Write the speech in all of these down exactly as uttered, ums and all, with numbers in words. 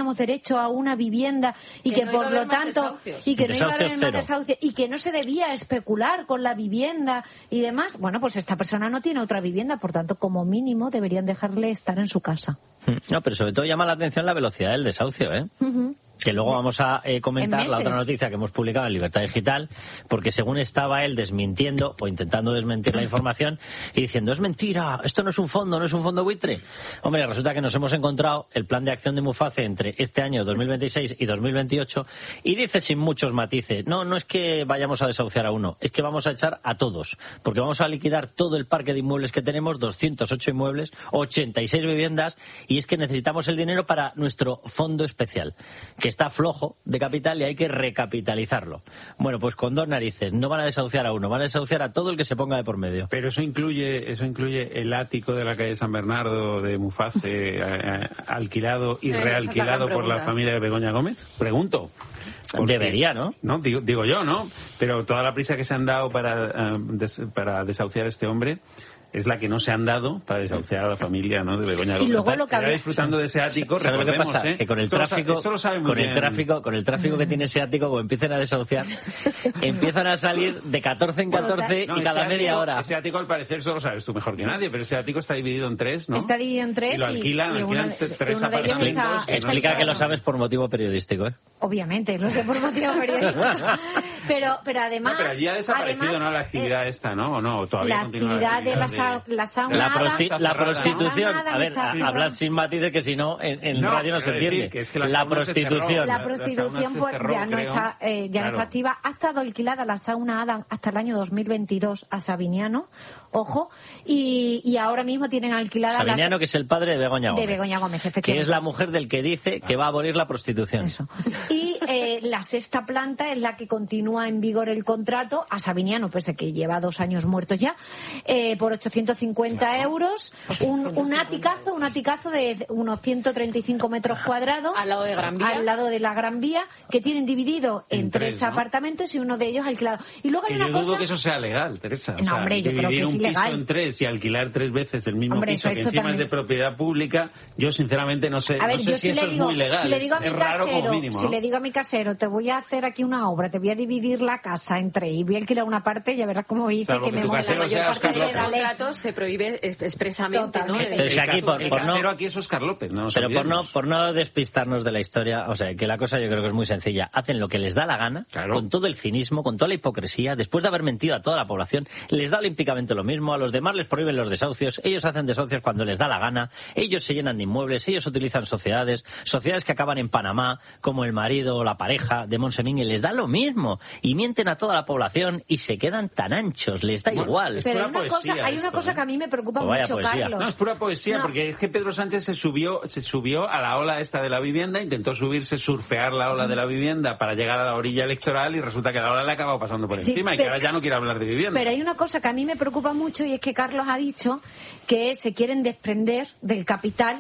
teníamos derecho a una vivienda y que, que no por lo tanto y que no iba a haber más desahucios y que no se debía especular con la vivienda y demás, bueno, pues esta persona no tiene otra vivienda, por tanto, como mínimo deberían dejarle estar en su casa. No, pero sobre todo llama la atención la velocidad del desahucio, ¿eh? Uh-huh. Que luego vamos a eh, comentar la otra noticia que hemos publicado en Libertad Digital, porque según estaba él desmintiendo o intentando desmentir la información y diciendo, es mentira, esto no es un fondo, no es un fondo buitre. Hombre, resulta que nos hemos encontrado el plan de acción de Muface entre este año dos mil veintiséis y dos mil veintiocho y dice sin muchos matices, no, no es que vayamos a desahuciar a uno, es que vamos a echar a todos, porque vamos a liquidar todo el parque de inmuebles que tenemos, doscientos ocho inmuebles, ochenta y seis viviendas, y es que necesitamos el dinero para nuestro fondo especial, que está flojo de capital y hay que recapitalizarlo. Bueno, pues con dos narices, no van a desahuciar a uno, van a desahuciar a todo el que se ponga de por medio. Pero eso incluye eso incluye el ático de la calle San Bernardo de Muface eh, alquilado y eh, realquilado por la familia de Begoña Gómez. Pregunto. Porque, debería, ¿no? No, digo, digo yo, ¿no? Pero toda la prisa que se han dado para, uh, des, para desahuciar a este hombre es la que no se han dado para desahuciar a la familia, ¿no?, de Begoña Gómez. Y luego lo que habría... disfrutando de ese ático, ¿sabes lo que pasa? ¿eh? Que con el esto tráfico, lo, esto lo sabe muy con bien. el tráfico, con el tráfico que tiene ese ático, como empiecen a desahuciar, empiezan a salir de catorce en catorce no, y cada ático, media hora. Ese ático, al parecer, eso lo sabes tú mejor que nadie, pero ese ático está dividido en tres, ¿no? Está dividido en tres y lo alquilan, y, y alquilan uno, tres uno de ellos está... Explica que lo sabes por motivo periodístico, ¿eh? Obviamente, lo sé por motivo periodístico. pero, pero además... No, pero allí ha desaparecido, además, ¿no?, la actividad eh, esta, ¿no? ¿O no? ¿Todavía la continúa actividad, la actividad de la, de... la sauna... La, prosti la prostitución. La a ver, a, hablad sin matices que si no, en, en no, radio no se entiende. Decir, que es que la, la prostitución. La prostitución la pues, cerró, ya, no está, eh, ya claro. no está activa. Ha estado alquilada la sauna Adam hasta el año dos mil veintidós a Sabiniano, ojo, y, y ahora mismo tienen alquilada... Sabiniano, la... que es el padre de Begoña Gómez. De Begoña Gómez, efectivamente. Que es la mujer del que dice que va a abolir la prostitución. Eso. Y eh, la sexta planta es la que continúa en vigor el contrato a Sabiniano, pese que lleva dos años muerto ya, eh, por ochocientos cincuenta euros, un, un aticazo, un aticazo de unos ciento treinta y cinco metros cuadrados al lado de Gran Vía, al lado de la Gran Vía, que tienen dividido en, en tres, tres ¿no? apartamentos y uno de ellos alquilado. Y luego hay que una yo cosa... dudo que eso sea legal, Teresa. No, o sea, hombre, yo creo que es ilegal. Dividir un piso en tres y alquilar tres veces el mismo hombre, piso, que encima totalmente... es de propiedad pública, yo sinceramente no sé, a ver, no sé yo si, si eso le digo, es muy legal. Si le digo a mi es raro casero, como mínimo, si ¿no? le digo a mi casero, te voy a hacer aquí una obra, te voy a dividir la casa en tres y voy a alquilar una parte, ya verás cómo dice claro, que me mola. La mayor parte de los ley. contratos se prohíbe expresamente, ¿no? El, el, aquí, por, el por casero no, aquí es Óscar López, no nos pero por no, olvidemos. por no despistarnos de la historia, o sea, que la cosa yo creo que es muy sencilla. Hacen lo que les da la gana, claro. con todo el cinismo, con toda la hipocresía, después de haber mentido a toda la población, les da olímpicamente lo mismo, a los demás les prohíben los desahucios, ellos hacen desahucios cuando les da la gana, ellos se llenan de inmuebles, ellos utilizan sociedades, sociedades que acaban en Panamá, como el marido o la pareja de Monsemingue, les da lo mismo, y mienten a toda la población y se quedan tan anchos, les da bueno, igual. Pero hay una, cosa, hay una cosa que a mí me preocupa pues mucho, poesía. Carlos. No, es pura poesía, no. porque es que Pedro Sánchez se subió, se subió a la ola esta de la vivienda, intentó subirse, surfear la ola de la vivienda para llegar a la orilla electoral y resulta que la ola le ha acabado pasando por sí, encima pero, y que ahora ya no quiere hablar de vivienda. Pero hay una cosa que a mí me preocupa mucho y es que Carlos ha dicho que se quieren desprender del capital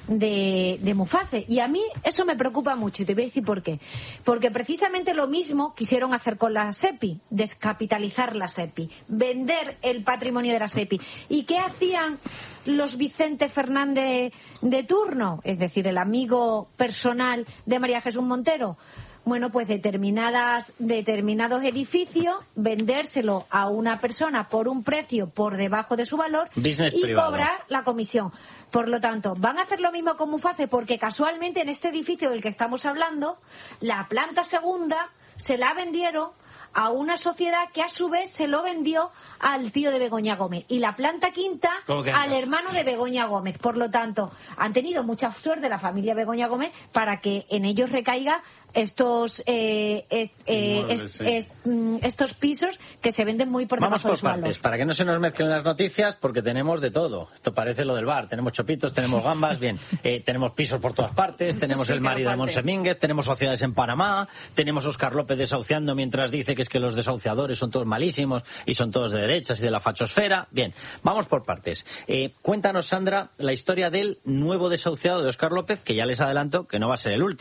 de, de Muface, y a mí eso me preocupa mucho y te voy a decir por qué. Porque precisamente lo mismo quisieron hacer con la SEPI, descapitalizar la SEPI, vender el patrimonio de la SEPI. ¿Y qué hacían los Vicente Fernández de turno? Es decir, el amigo personal de María Jesús Montero. Bueno, pues determinadas, determinados edificios, vendérselo a una persona por un precio por debajo de su valor Business y privado. Cobrar la comisión. Por lo tanto, van a hacer lo mismo con Muface, porque casualmente en este edificio del que estamos hablando, la planta segunda se la vendieron a una sociedad que a su vez se lo vendió al tío de Begoña Gómez, y la planta quinta al hermano de Begoña Gómez. Por lo tanto, han tenido mucha suerte la familia Begoña Gómez para que en ellos recaiga estos eh, es, eh, es, sí. es, mm, estos pisos que se venden muy por Vamos debajo por de su partes, valor. para que no se nos mezclen las noticias, porque tenemos de todo. Esto parece lo del bar. Tenemos chopitos, tenemos gambas, bien. Eh, tenemos pisos por todas partes, tenemos sí, el marido de Monsemínguez, tenemos sociedades en Panamá, tenemos Óscar López desahuciando mientras dice que es que los desahuciadores son todos malísimos y son todos de derechas y de la fachosfera. Bien, vamos por partes. Eh, cuéntanos, Sandra, la historia del nuevo desahuciado de Óscar López, que ya les adelanto que no va a ser el último.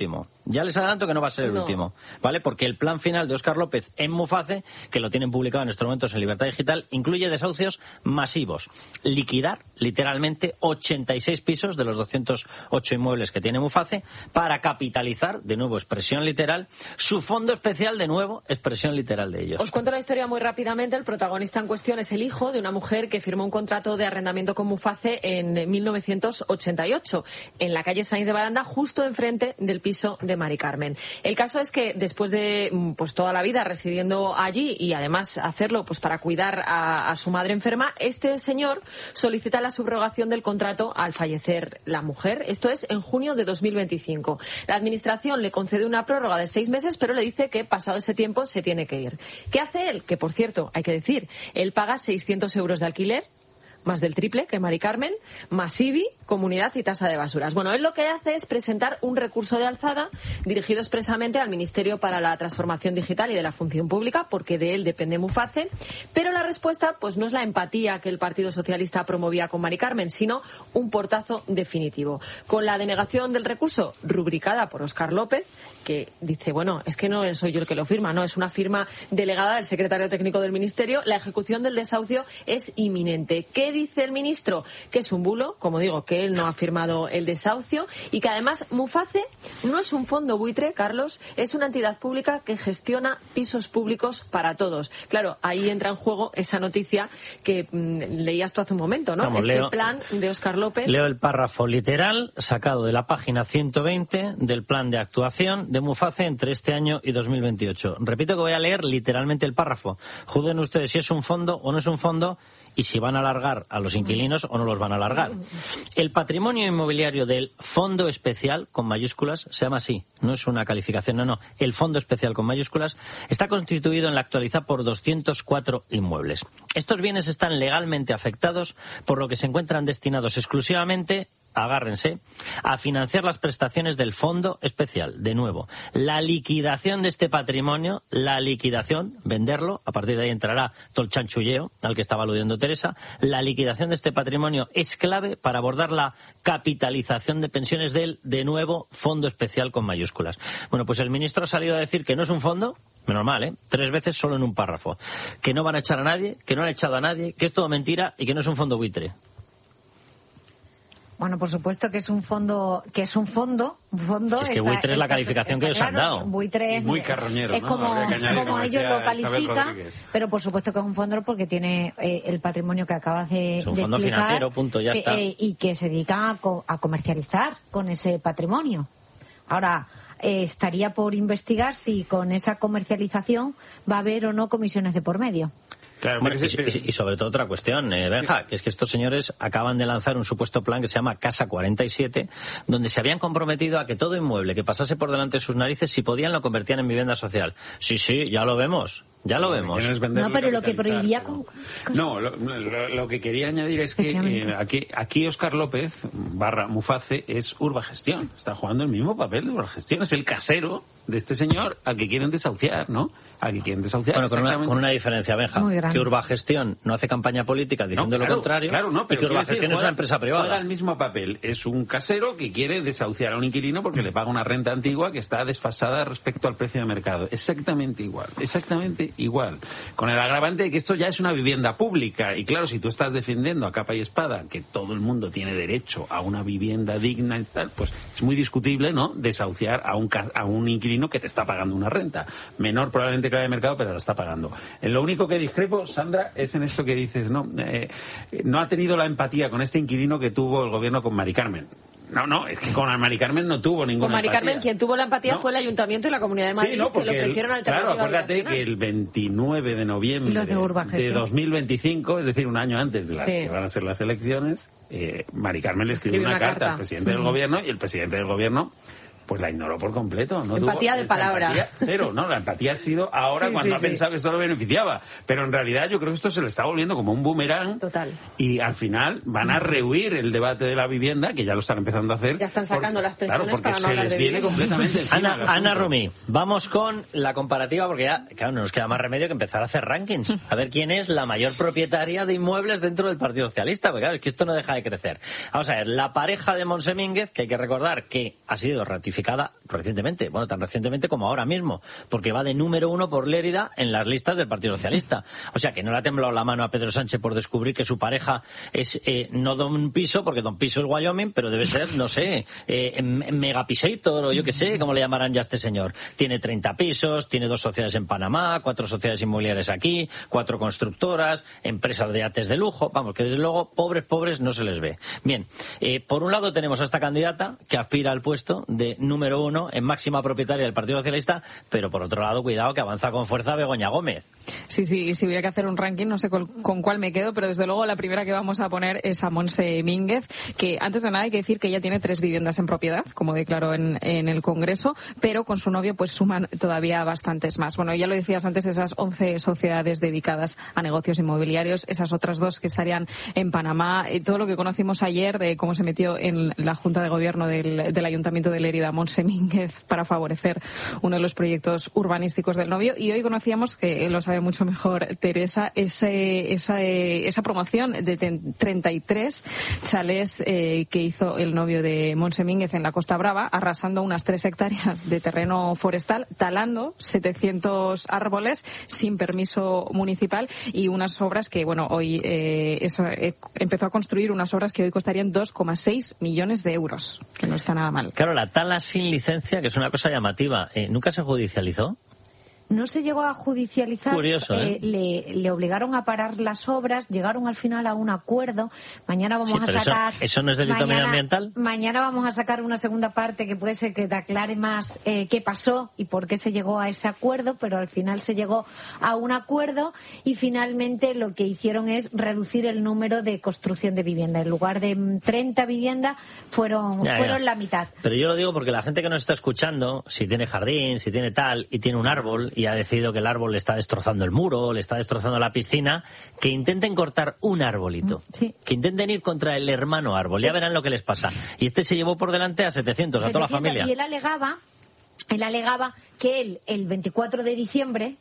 Ya les adelanto que no va a ser el no. último, ¿vale? Porque el plan final de Óscar López en Muface, que lo tienen publicado en estos momentos en Libertad Digital, incluye desahucios masivos. Liquidar, literalmente, ochenta y seis pisos de los doscientos ocho inmuebles que tiene Muface para capitalizar, de nuevo, expresión literal, su fondo especial, de nuevo, expresión literal de ellos. Os cuento la historia muy rápidamente. El protagonista en cuestión es el hijo de una mujer que firmó un contrato de arrendamiento con Muface en mil novecientos ochenta y ocho, en la calle Sainz de Baranda, justo enfrente del piso de Mari Carmen. El caso es que después de pues toda la vida residiendo allí y además hacerlo pues para cuidar a, a su madre enferma, este señor solicita la subrogación del contrato al fallecer la mujer. Esto es en junio de dos mil veinticinco. La administración le concede una prórroga de seis meses, pero le dice que pasado ese tiempo se tiene que ir. ¿Qué hace él? Que, por cierto, hay que decir, él paga seiscientos euros de alquiler, más del triple que Mari Carmen, más I B I, comunidad y tasa de basuras. Bueno, él lo que hace es presentar un recurso de alzada dirigido expresamente al Ministerio para la Transformación Digital y de la Función Pública, porque de él depende Muface, pero la respuesta pues no es la empatía que el Partido Socialista promovía con Mari Carmen, sino un portazo definitivo. Con la denegación del recurso, rubricada por Óscar López, que dice, bueno, es que no soy yo el que lo firma, no, es una firma delegada del secretario técnico del Ministerio, la ejecución del desahucio es inminente. ¿Qué dice el ministro? Que es un bulo, como digo, que él no ha firmado el desahucio y que además Muface no es un fondo buitre, Carlos, es una entidad pública que gestiona pisos públicos para todos. Claro, ahí entra en juego esa noticia que mmm, leías tú hace un momento, ¿no? Vamos, Ese leo, plan de Óscar López. Leo el párrafo literal sacado de la página ciento veinte del plan de actuación de Muface entre este año y dos mil veintiocho. Repito que voy a leer literalmente el párrafo. Juzguen ustedes si es un fondo o no es un fondo y si van a alargar a los inquilinos o no los van a alargar. El patrimonio inmobiliario del Fondo Especial, con mayúsculas, se llama así, no es una calificación, no, no, el Fondo Especial con mayúsculas, está constituido en la actualidad por doscientos cuatro inmuebles. Estos bienes están legalmente afectados, por lo que se encuentran destinados exclusivamente, agárrense, a financiar las prestaciones del Fondo Especial. De nuevo, la liquidación de este patrimonio, la liquidación, venderlo, a partir de ahí entrará todo el chanchulleo al que estaba aludiendo Teresa, la liquidación de este patrimonio es clave para abordar la capitalización de pensiones del, de nuevo, Fondo Especial con mayúsculas. Bueno, pues el ministro ha salido a decir que no es un fondo, menos mal, ¿eh? Tres veces solo en un párrafo, que no van a echar a nadie, que no han echado a nadie, que es todo mentira y que no es un fondo buitre. Bueno, por supuesto que es un fondo, que es un fondo, un fondo. Si es que está, buitre es la está, calificación está, que ellos está han claro, dado. Buitre es muy carroñero, es ¿no? como, añadir, como, como ellos lo califican, pero por supuesto que es un fondo porque tiene eh, el patrimonio que acabas de, es un de fondo explicar, financiero, punto, ya que, está. Eh, y que se dedica a, co a comercializar con ese patrimonio. Ahora, eh, estaría por investigar si con esa comercialización va a haber o no comisiones de por medio. Claro, bueno, pero y, y, y sobre todo otra cuestión, eh, Benja, que es que estos señores acaban de lanzar un supuesto plan que se llama Casa cuarenta y siete, donde se habían comprometido a que todo inmueble que pasase por delante de sus narices, si podían, lo convertían en vivienda social. Sí, sí, ya lo vemos. Ya lo vemos. No, pero lo que prohibía... Con... No, lo, lo, lo que quería añadir es que eh, aquí, aquí Óscar López, barra Muface, es Urbagestión. Está jugando el mismo papel de Urbagestión. Es el casero de este señor al que quieren desahuciar, ¿no? Al que quieren desahuciar. Bueno, con una, con una diferencia, Benja. Que Urbagestión no hace campaña política diciendo no, claro, lo contrario. Claro, no, pero y que Urbagestión decir, es una empresa privada. Juega el mismo papel. Es un casero que quiere desahuciar a un inquilino porque le paga una renta antigua que está desfasada respecto al precio de mercado. Exactamente igual. Exactamente igual. Con el agravante de que esto ya es una vivienda pública. Y claro, si tú estás defendiendo a capa y espada que todo el mundo tiene derecho a una vivienda digna y tal, pues es muy discutible, ¿no?, desahuciar a un, a un inquilino que te está pagando una renta. Menor probablemente que la de mercado, pero lo está pagando. Lo único que discrepo, Sandra, es en esto que dices, ¿no? Eh, no ha tenido la empatía con este inquilino que tuvo el gobierno con Mari Carmen. No, no, es que con Mari Carmen no tuvo ninguna Con Mari empatía. Carmen quien tuvo la empatía no. fue el Ayuntamiento y la Comunidad de Madrid, sí, no, que le ofrecieron alternativas. Claro, acuérdate que el veintinueve de noviembre de, de dos mil veinticinco, es decir, un año antes de las sí. que van a ser las elecciones, eh, Mari Carmen le escribió una, una carta, carta al presidente uh-huh. del gobierno y el presidente del gobierno pues la ignoró por completo. No empatía tuvo, de palabra. Empatía, pero no, la empatía ha sido ahora sí, cuando sí, ha sí. pensado que esto lo beneficiaba. Pero en realidad yo creo que esto se le está volviendo como un boomerang. Total. Y al final van a rehuir el debate de la vivienda, que ya lo están empezando a hacer. Ya están sacando por, las pensiones claro, porque para no se hablar les de viene vivienda. completamente Ana, Ana Rumi, vamos con la comparativa, porque ya, claro, no nos queda más remedio que empezar a hacer rankings. A ver quién es la mayor propietaria de inmuebles dentro del Partido Socialista, porque claro, es que esto no deja de crecer. Vamos a ver, la pareja de Monse Mínguez, que hay que recordar que ha sido ratificada ratificada recientemente, bueno, tan recientemente como ahora mismo, porque va de número uno por Lérida en las listas del Partido Socialista. O sea, que no le ha temblado la mano a Pedro Sánchez por descubrir que su pareja es eh, no Don Piso, porque Don Piso es Wyoming, pero debe ser, no sé, eh, Megapisator o yo qué sé, cómo le llamarán ya a este señor. Tiene treinta pisos, tiene dos sociedades en Panamá, cuatro sociedades inmobiliarias aquí, cuatro constructoras, empresas de yates de lujo. Vamos, que desde luego, pobres, pobres no se les ve. Bien, eh, por un lado tenemos a esta candidata que aspira al puesto de número uno en máxima propietaria del Partido Socialista, pero por otro lado, cuidado, que avanza con fuerza Begoña Gómez. Sí, sí, si hubiera que hacer un ranking, no sé con, con cuál me quedo, pero desde luego la primera que vamos a poner es a Montse Mínguez, que antes de nada hay que decir que ella tiene tres viviendas en propiedad, como declaró en, en el Congreso, pero con su novio pues suman todavía bastantes más. Bueno, ya lo decías antes, esas once sociedades dedicadas a negocios inmobiliarios, esas otras dos que estarían en Panamá, eh, todo lo que conocimos ayer de cómo se metió en la Junta de Gobierno del, del Ayuntamiento de Lérida Montse Mínguez para favorecer uno de los proyectos urbanísticos del novio, y hoy conocíamos, que lo sabe mucho mejor Teresa, ese, esa, esa promoción de treinta y tres chalés eh, que hizo el novio de Montse Mínguez en la Costa Brava, arrasando unas tres hectáreas de terreno forestal, talando setecientos árboles sin permiso municipal, y unas obras que, bueno, hoy eh, eso, eh, empezó a construir unas obras que hoy costarían dos coma seis millones de euros, que no está nada mal. Claro, la tala sin licencia, que es una cosa llamativa, eh, ¿nunca se judicializó? No se llegó a judicializar. Curioso, ¿eh? Eh, le, le obligaron a parar las obras, llegaron al final a un acuerdo. Mañana vamos sí, a sacar... Eso, ¿Eso no es delito mañana, medioambiental? Mañana vamos a sacar una segunda parte que puede ser que te aclare más eh, qué pasó y por qué se llegó a ese acuerdo, pero al final se llegó a un acuerdo y finalmente lo que hicieron es reducir el número de construcción de vivienda. En lugar de treinta viviendas, fueron, ya, fueron ya. la mitad. Pero yo lo digo porque la gente que nos está escuchando, si tiene jardín, si tiene tal, y tiene un árbol, y ha decidido que el árbol le está destrozando el muro, le está destrozando la piscina, que intenten cortar un arbolito. Sí. Que intenten ir contra el hermano árbol. Ya verán lo que les pasa. Y este se llevó por delante a setecientos, a toda la familia. Y él alegaba, él alegaba que él, el veinticuatro de diciembre,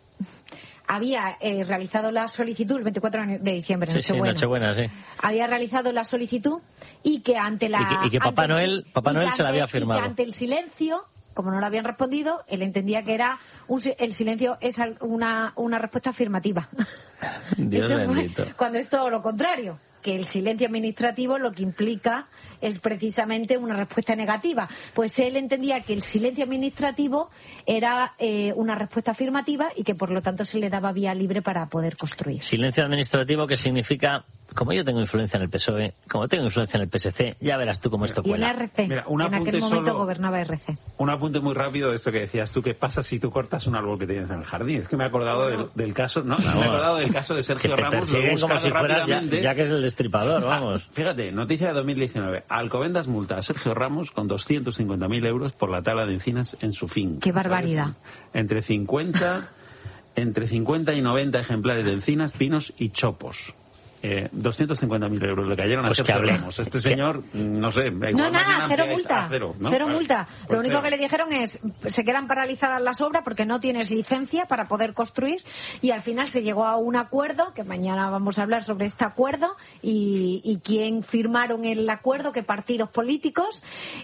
había eh, realizado la solicitud, el veinticuatro de diciembre, sí, Nochebuena. Sí, Nochebuena, sí. Había realizado la solicitud y que ante la... Y que, y que Papá ante Noel, el, Papá Noel ante, se la había firmado. Y que ante el silencio, como no lo habían respondido, él entendía que era un, el silencio es una, una respuesta afirmativa. Dios Eso bendito. Fue, cuando es todo lo contrario, que el silencio administrativo lo que implica es precisamente una respuesta negativa. Pues él entendía que el silencio administrativo era eh, una respuesta afirmativa y que por lo tanto se le daba vía libre para poder construir. Silencio administrativo, que significa, como yo tengo influencia en el P S O E, como tengo influencia en el P S C, ya verás tú cómo esto cuela. Y en R C, Mira, un en aquel momento solo, gobernaba R C. Un apunte muy rápido de esto que decías tú, ¿qué pasa si tú cortas un árbol que tienes en el jardín? Es que me he acordado bueno. del, del caso, no, no, me he acordado del caso de Sergio que te Ramos, lo he buscado como si fueras ya, rápidamente. ya que es el destripador, vamos. Ah, fíjate, noticia de dos mil diecinueve. Alcobendas multa a Sergio Ramos con doscientos cincuenta mil euros por la tala de encinas en su finca. ¡Qué barbaridad! Entre cincuenta, entre cincuenta y noventa ejemplares de encinas, pinos y chopos. Eh, doscientos cincuenta mil euros le cayeron a pues Sergio Ramos. Este señor, no sé. Igual no, nada, cero multa. Cero, ¿no? cero multa. Pues Lo único cero. que le dijeron es, se quedan paralizadas las obras porque no tienes licencia para poder construir y al final se llegó a un acuerdo, que mañana vamos a hablar sobre este acuerdo y, y quién firmaron el acuerdo, qué partidos políticos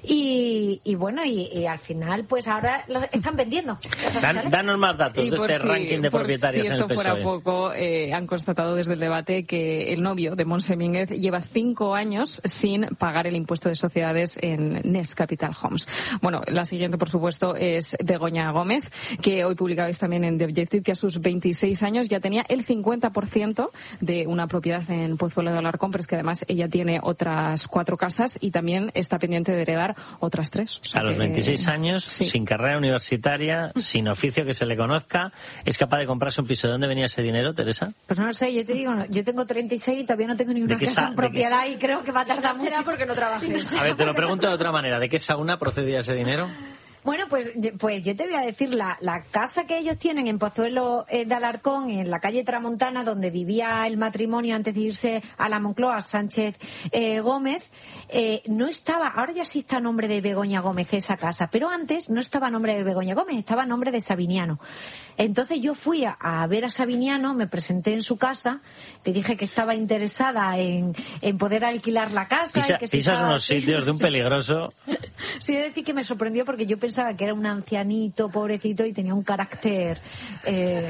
y, y bueno, y, y al final pues ahora lo están vendiendo. Dan, danos más datos y de este si, ranking de propietarios si en el esto P S O E. fuera poco, eh, han constatado desde el debate que el novio de Montse Mínguez lleva cinco años sin pagar el impuesto de sociedades en Next Capital Homes. Bueno, la siguiente, por supuesto, es Begoña Gómez, que hoy publicabais también en The Objective que a sus veintiséis años ya tenía el cincuenta por ciento de una propiedad en Pozuelo de Alarcón, pero es que además ella tiene otras cuatro casas y también está pendiente de heredar otras tres. O sea a los que, veintiséis años, sí. sin carrera universitaria, sin oficio que se le conozca, ¿es capaz de comprarse un piso? ¿De dónde venía ese dinero, Teresa? Pues no lo sé, yo te digo, yo tengo treinta y seis y todavía no tengo ni una casa sa- en propiedad y creo que va a tardar mucho. Será porque no trabajes. A ver, te lo pregunto de otra manera. ¿De qué sauna procedía ese dinero? Bueno, pues, pues yo te voy a decir, la, la casa que ellos tienen en Pozuelo eh, de Alarcón, en la calle Tramontana, donde vivía el matrimonio antes de irse a la Moncloa, Sánchez eh, Gómez, eh, no estaba, ahora ya sí está a nombre de Begoña Gómez esa casa, pero antes no estaba a nombre de Begoña Gómez, estaba a nombre de Sabiniano. Entonces yo fui a, a ver a Sabiniano, me presenté en su casa, le dije que estaba interesada en, en poder alquilar la casa. Pisa, y que pisas estaba... unos sitios de un peligroso. Sí, he de decir que me sorprendió porque yo pensaba que era un ancianito, pobrecito, y tenía un carácter eh,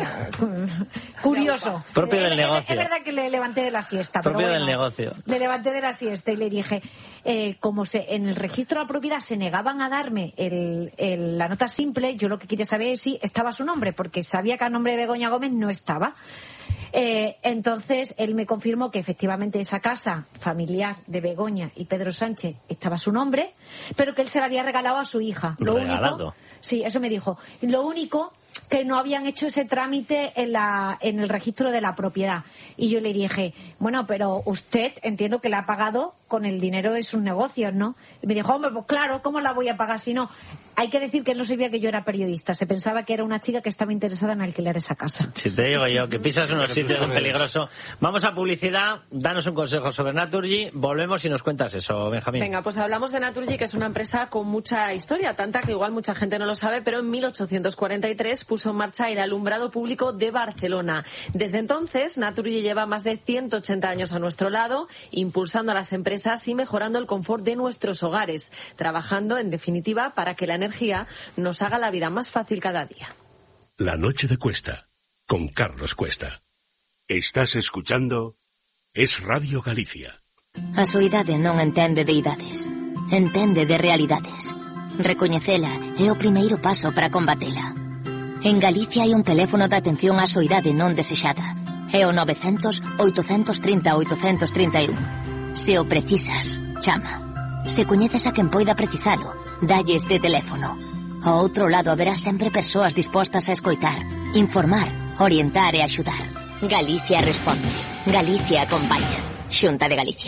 curioso. Propio del es, negocio. Es verdad que le levanté de la siesta. Propio pero bueno, del negocio. Le levanté de la siesta y le dije, eh, como se, en el registro de la propiedad se negaban a darme el, el, la nota simple, yo lo que quería saber es si estaba su nombre, porque sabía que a nombre de Begoña Gómez no estaba. Eh, entonces él me confirmó que efectivamente esa casa familiar de Begoña y Pedro Sánchez estaba a su nombre, pero que él se la había regalado a su hija. Lo Regalado. único, sí, eso me dijo. Lo único que no habían hecho ese trámite en la en el registro de la propiedad. Y yo le dije, bueno, pero usted entiendo que la ha pagado con el dinero de sus negocios, ¿no? Y me dijo, hombre, pues claro, ¿cómo la voy a pagar si no? Hay que decir que él no sabía que yo era periodista. Se pensaba que era una chica que estaba interesada en alquilar esa casa. Si te digo yo que pisas unos sitios de peligroso. Vamos a publicidad, danos un consejo sobre Naturgy, volvemos y nos cuentas eso, Benjamín. Venga, pues hablamos de Naturgy, que es una empresa con mucha historia, tanta que igual mucha gente no lo sabe, pero en mil ochocientos cuarenta y tres puso en marcha el alumbrado público de Barcelona. Desde entonces, Naturgy lleva más de ciento ochenta años a nuestro lado, impulsando a las empresas y mejorando el confort de nuestros hogares, trabajando, en definitiva, para que la energía nos haga la vida más fácil cada día. La noche de Cuesta, con Carlos Cuesta. Estás escuchando Es Radio Galicia. A súa idade non entende de idades, entende de realidades. Recoñecela é o primeiro paso para combatela. En Galicia hai un teléfono de atención á soidade non desexada. É o novecientos, oitocentos e trinta, oitocentos e trinta e un. Se o precisas, chama. Se coñeces a quen poida precisalo, dalle este teléfono. Ao outro lado haberá sempre persoas dispostas a escoitar, informar, orientar e axudar. Galicia responde. Galicia acompaña. Xunta de Galicia.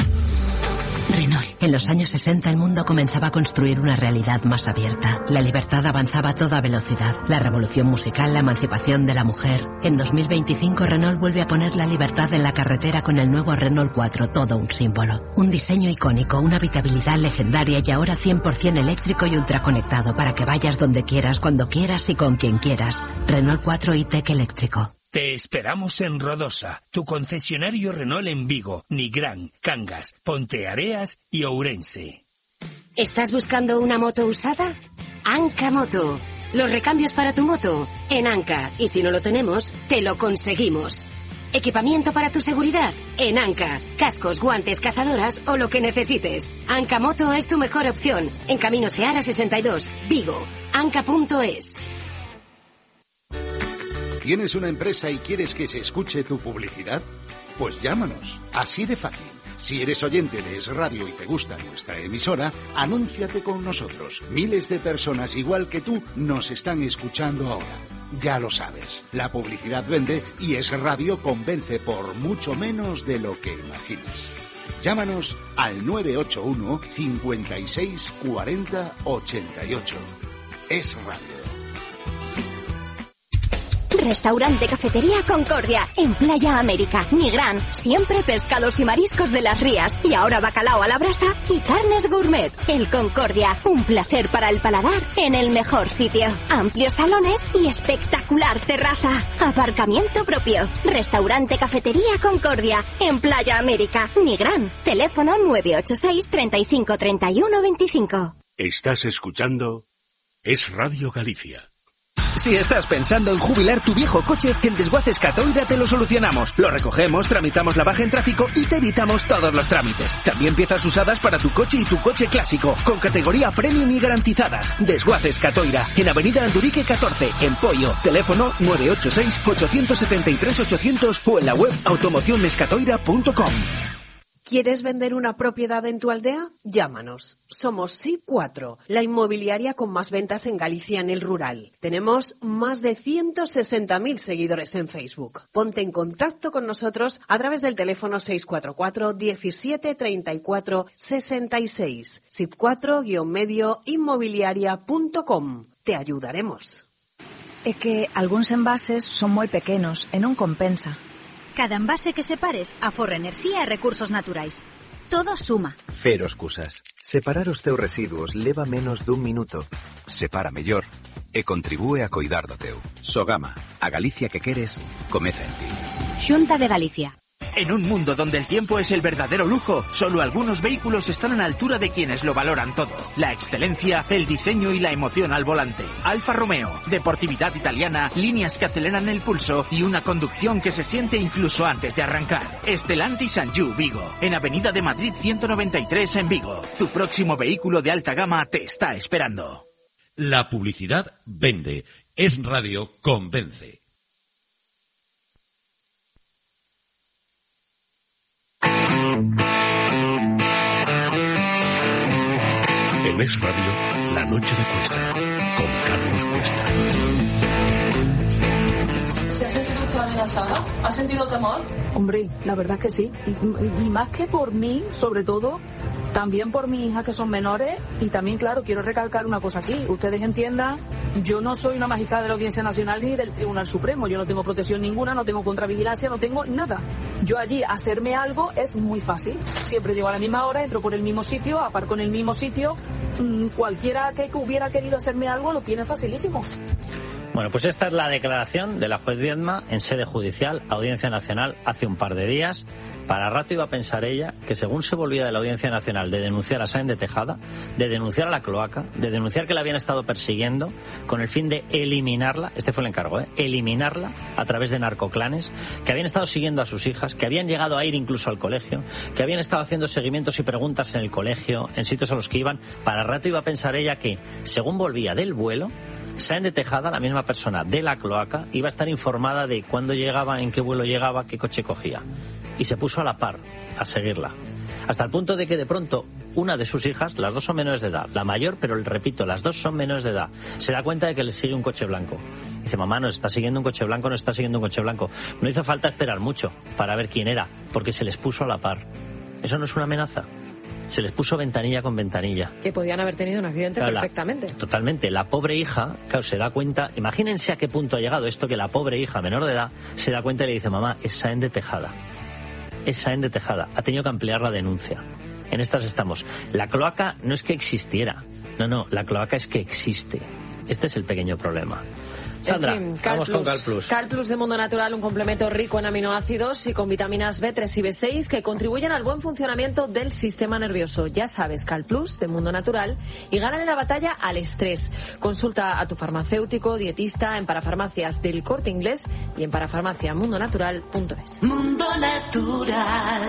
Renault. En los años sesenta el mundo comenzaba a construir una realidad más abierta. La libertad avanzaba a toda velocidad. La revolución musical, la emancipación de la mujer. En dos mil veinticinco Renault vuelve a poner la libertad en la carretera con el nuevo Renault cuatro, todo un símbolo. Un diseño icónico, una habitabilidad legendaria y ahora cien por ciento eléctrico y ultraconectado para que vayas donde quieras, cuando quieras y con quien quieras. Renault cuatro e-Tech eléctrico. Te esperamos en Rodosa, tu concesionario Renault en Vigo, Nigrán, Cangas, Ponteareas y Ourense. ¿Estás buscando una moto usada? Anca Moto. Los recambios para tu moto en Anca. Y si no lo tenemos, te lo conseguimos. Equipamiento para tu seguridad en Anca. Cascos, guantes, cazadoras o lo que necesites. Anca Moto es tu mejor opción. En Camino Seara sesenta y dos, Vigo. Anca punto es. ¿Tienes una empresa y quieres que se escuche tu publicidad? Pues llámanos, así de fácil. Si eres oyente de Es Radio y te gusta nuestra emisora, anúnciate con nosotros. Miles de personas igual que tú nos están escuchando ahora. Ya lo sabes, la publicidad vende y Es Radio convence por mucho menos de lo que imaginas. Llámanos al nueve ocho uno, cincuenta y seis, cuarenta, ochenta y ocho. Es Radio. Restaurante Cafetería Concordia, en Playa América, Nigrán, siempre pescados y mariscos de las rías, y ahora bacalao a la brasa y carnes gourmet. El Concordia, un placer para el paladar en el mejor sitio. Amplios salones y espectacular terraza. Aparcamiento propio. Restaurante Cafetería Concordia, en Playa América, Nigrán. Teléfono nueve ocho seis, treinta y cinco, treinta y uno, veinticinco. Estás escuchando Es Radio Galicia. Si estás pensando en jubilar tu viejo coche, en Desguaces Catoira te lo solucionamos. Lo recogemos, tramitamos la baja en tráfico y te evitamos todos los trámites. También piezas usadas para tu coche y tu coche clásico, con categoría premium y garantizadas. Desguaces Catoira, en Avenida Andurique catorce, en Poio. Teléfono nueve ocho seis, ocho siete tres, ochocientos o en la web automocionescatoira punto com. ¿Quieres vender una propiedad en tu aldea? Llámanos. Somos S I P cuatro, la inmobiliaria con más ventas en Galicia en el rural. Tenemos más de ciento sesenta mil seguidores en Facebook. Ponte en contacto con nosotros a través del teléfono seis cuatro cuatro, diecisiete, treinta y cuatro, sesenta y seis. S I P cuatro guion medio inmobiliaria punto com. Te ayudaremos. É que algúns envases son moi pequenos e non compensa. Cada envase que separes aforra enerxía e recursos naturais. Todo suma. Cero excusas. Separar os teus residuos leva menos dun minuto. Separa mellor e contribúe a coidar do teu. Sogama, a Galicia que queres, comeza en ti. Xunta de Galicia. En un mundo donde el tiempo es el verdadero lujo, solo algunos vehículos están a la altura de quienes lo valoran todo. La excelencia, el diseño y la emoción al volante. Alfa Romeo, deportividad italiana, líneas que aceleran el pulso y una conducción que se siente incluso antes de arrancar. Stellantis Anjou Vigo, en Avenida de Madrid ciento noventa y tres en Vigo. Tu próximo vehículo de alta gama te está esperando. La publicidad vende. Es Radio Convence. En Es Radio, La Noche de Cuesta, con Carlos Cuesta. ¿Se ha sentido usted amenazada? ¿Ha sentido temor? Hombre, la verdad es que sí. Y, y, y más que por mí, sobre todo, también por mis hijas que son menores. Y también, claro, quiero recalcar una cosa aquí. Ustedes entiendan, yo no soy una magistrada de la Audiencia Nacional ni del Tribunal Supremo. Yo no tengo protección ninguna, no tengo contravigilancia, no tengo nada. Yo allí hacerme algo es muy fácil. Siempre llego a la misma hora, entro por el mismo sitio, aparco en el mismo sitio. Mm, cualquiera que hubiera querido hacerme algo lo tiene facilísimo. Bueno, pues esta es la declaración de la juez Viedma en sede judicial, Audiencia Nacional, hace un par de días. Para rato iba a pensar ella que según se volvía de la Audiencia Nacional de denunciar a Sáenz de Tejada, de denunciar a la cloaca, de denunciar que la habían estado persiguiendo con el fin de eliminarla, este fue el encargo, ¿eh? eliminarla a través de narcoclanes, que habían estado siguiendo a sus hijas, que habían llegado a ir incluso al colegio, que habían estado haciendo seguimientos y preguntas en el colegio, en sitios a los que iban. Para rato iba a pensar ella que, según volvía del vuelo, Sáenz de Tejada, la misma persona de la cloaca, iba a estar informada de cuándo llegaba, en qué vuelo llegaba, qué coche cogía. Y se puso a la par, a seguirla. Hasta el punto de que de pronto una de sus hijas, las dos son menores de edad, la mayor, pero repito, las dos son menores de edad, se da cuenta de que le sigue un coche blanco. Dice, mamá, nos está siguiendo un coche blanco, nos está siguiendo un coche blanco. No hizo falta esperar mucho para ver quién era, porque se les puso a la par. ¿Eso no es una amenaza? Se les puso ventanilla con ventanilla. Que podían haber tenido un accidente claro, perfectamente. La, totalmente. La pobre hija, claro, se da cuenta, imagínense a qué punto ha llegado esto, que la pobre hija menor de edad se da cuenta y le dice, mamá, es Sáenz de Tejada. Es Sáenz de Tejada. Ha tenido que ampliar la denuncia. En estas estamos. La cloaca no es que existiera. No, no, la cloaca es que existe. Este es el pequeño problema. Sandra, en fin, vamos con CalPlus. CalPlus de Mundo Natural, un complemento rico en aminoácidos y con vitaminas B tres y B seis que contribuyen al buen funcionamiento del sistema nervioso. Ya sabes, CalPlus de Mundo Natural y gánale la batalla al estrés. Consulta a tu farmacéutico, dietista en Parafarmacias del Corte Inglés y en parafarmacia mundo natural punto es. Mundo Natural.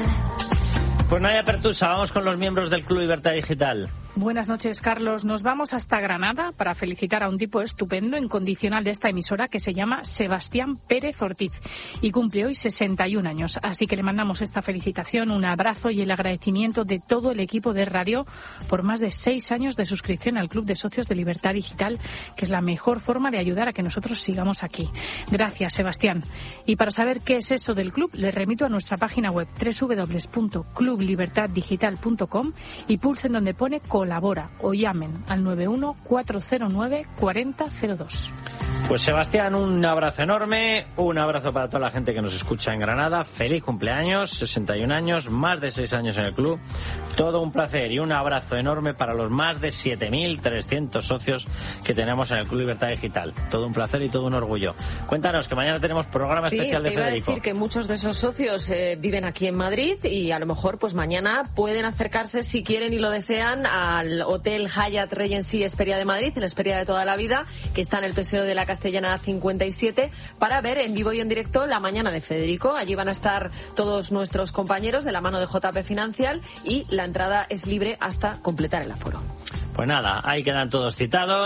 Pues Nadia Pertusa, vamos con los miembros del Club Libertad Digital. Buenas noches, Carlos. Nos vamos hasta Granada para felicitar a un tipo estupendo, incondicional de esta emisora, que se llama Sebastián Pérez Ortiz y cumple hoy sesenta y un años. Así que le mandamos esta felicitación, un abrazo y el agradecimiento de todo el equipo de radio por más de seis años de suscripción al Club de Socios de Libertad Digital, que es la mejor forma de ayudar a que nosotros sigamos aquí. Gracias, Sebastián. Y para saber qué es eso del club, le remito a nuestra página web doble u doble u doble u punto club libertad digital punto com y pulsen donde pone colabora o llamen al nueve uno cuatro cero nueve cuatro cero cero dos. Pues Sebastián, un abrazo enorme, un abrazo para toda la gente que nos escucha en Granada. Feliz cumpleaños, sesenta y un años, más de seis años en el club. Todo un placer y un abrazo enorme para los más de siete mil trescientos socios que tenemos en el Club Libertad Digital. Todo un placer y todo un orgullo. Cuéntanos que mañana tenemos programa sí, especial de te iba Federico. A decir que muchos de esos socios eh, viven aquí en Madrid y a lo mejor pues mañana pueden acercarse si quieren y lo desean al Hotel Hyatt Regency Esperia de Madrid, la Esperia de toda la vida, que está en el Paseo de la Castellana cincuenta y siete, para ver en vivo y en directo la mañana de Federico. Allí van a estar todos nuestros compañeros de la mano de J P Financial y la entrada es libre hasta completar el aforo. Pues nada, ahí quedan todos citados.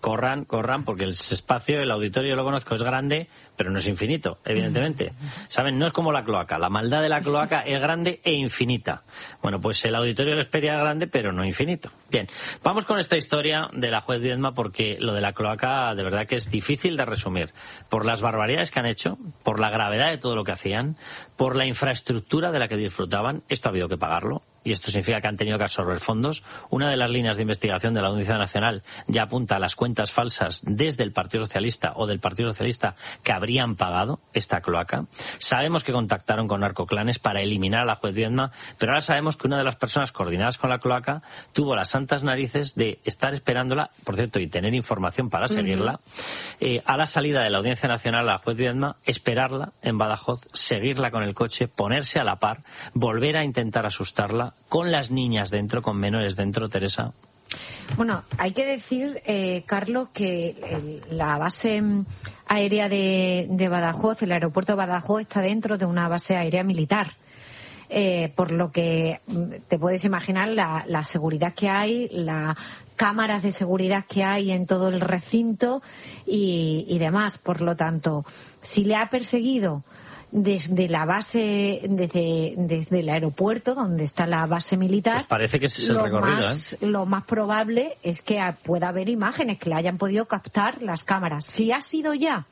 corran, corran, porque el espacio, el auditorio, yo lo conozco, es grande, pero no es infinito, evidentemente. ¿Saben? No es como la cloaca. La maldad de la cloaca es grande e infinita. Bueno, pues el auditorio lo Esperia es grande, pero no infinito. Bien, vamos con esta historia de la juez Viedma, porque lo de la cloaca de verdad que es difícil de resumir. Por las barbaridades que han hecho, por la gravedad de todo lo que hacían, por la infraestructura de la que disfrutaban, esto ha habido que pagarlo. Y esto significa que han tenido que absorber fondos. Una de las líneas de investigación de la Audiencia Nacional ya apunta a las cuentas falsas desde el Partido Socialista o del Partido Socialista que habrían pagado esta cloaca. Sabemos que contactaron con narcoclanes para eliminar a la juez Viedma, pero ahora sabemos que una de las personas coordinadas con la cloaca tuvo las santas narices de estar esperándola, por cierto, y tener información para seguirla, uh-huh. eh, a la salida de la Audiencia Nacional a la juez Viedma, esperarla en Badajoz, seguirla con el coche, ponerse a la par, volver a intentar asustarla, con las niñas dentro, con menores dentro, Teresa. Bueno, hay que decir, eh, Carlos, que el, la base aérea de, de Badajoz, el aeropuerto de Badajoz, está dentro de una base aérea militar. Eh, por lo que te puedes imaginar la, la seguridad que hay, las cámaras de seguridad que hay en todo el recinto y, y demás. Por lo tanto, si le ha perseguido desde la base, desde, desde el aeropuerto, donde está la base militar, pues parece que ese es el lo, recorrido, más, ¿eh? lo más probable es que pueda haber imágenes que le hayan podido captar las cámaras. Si ha sido ya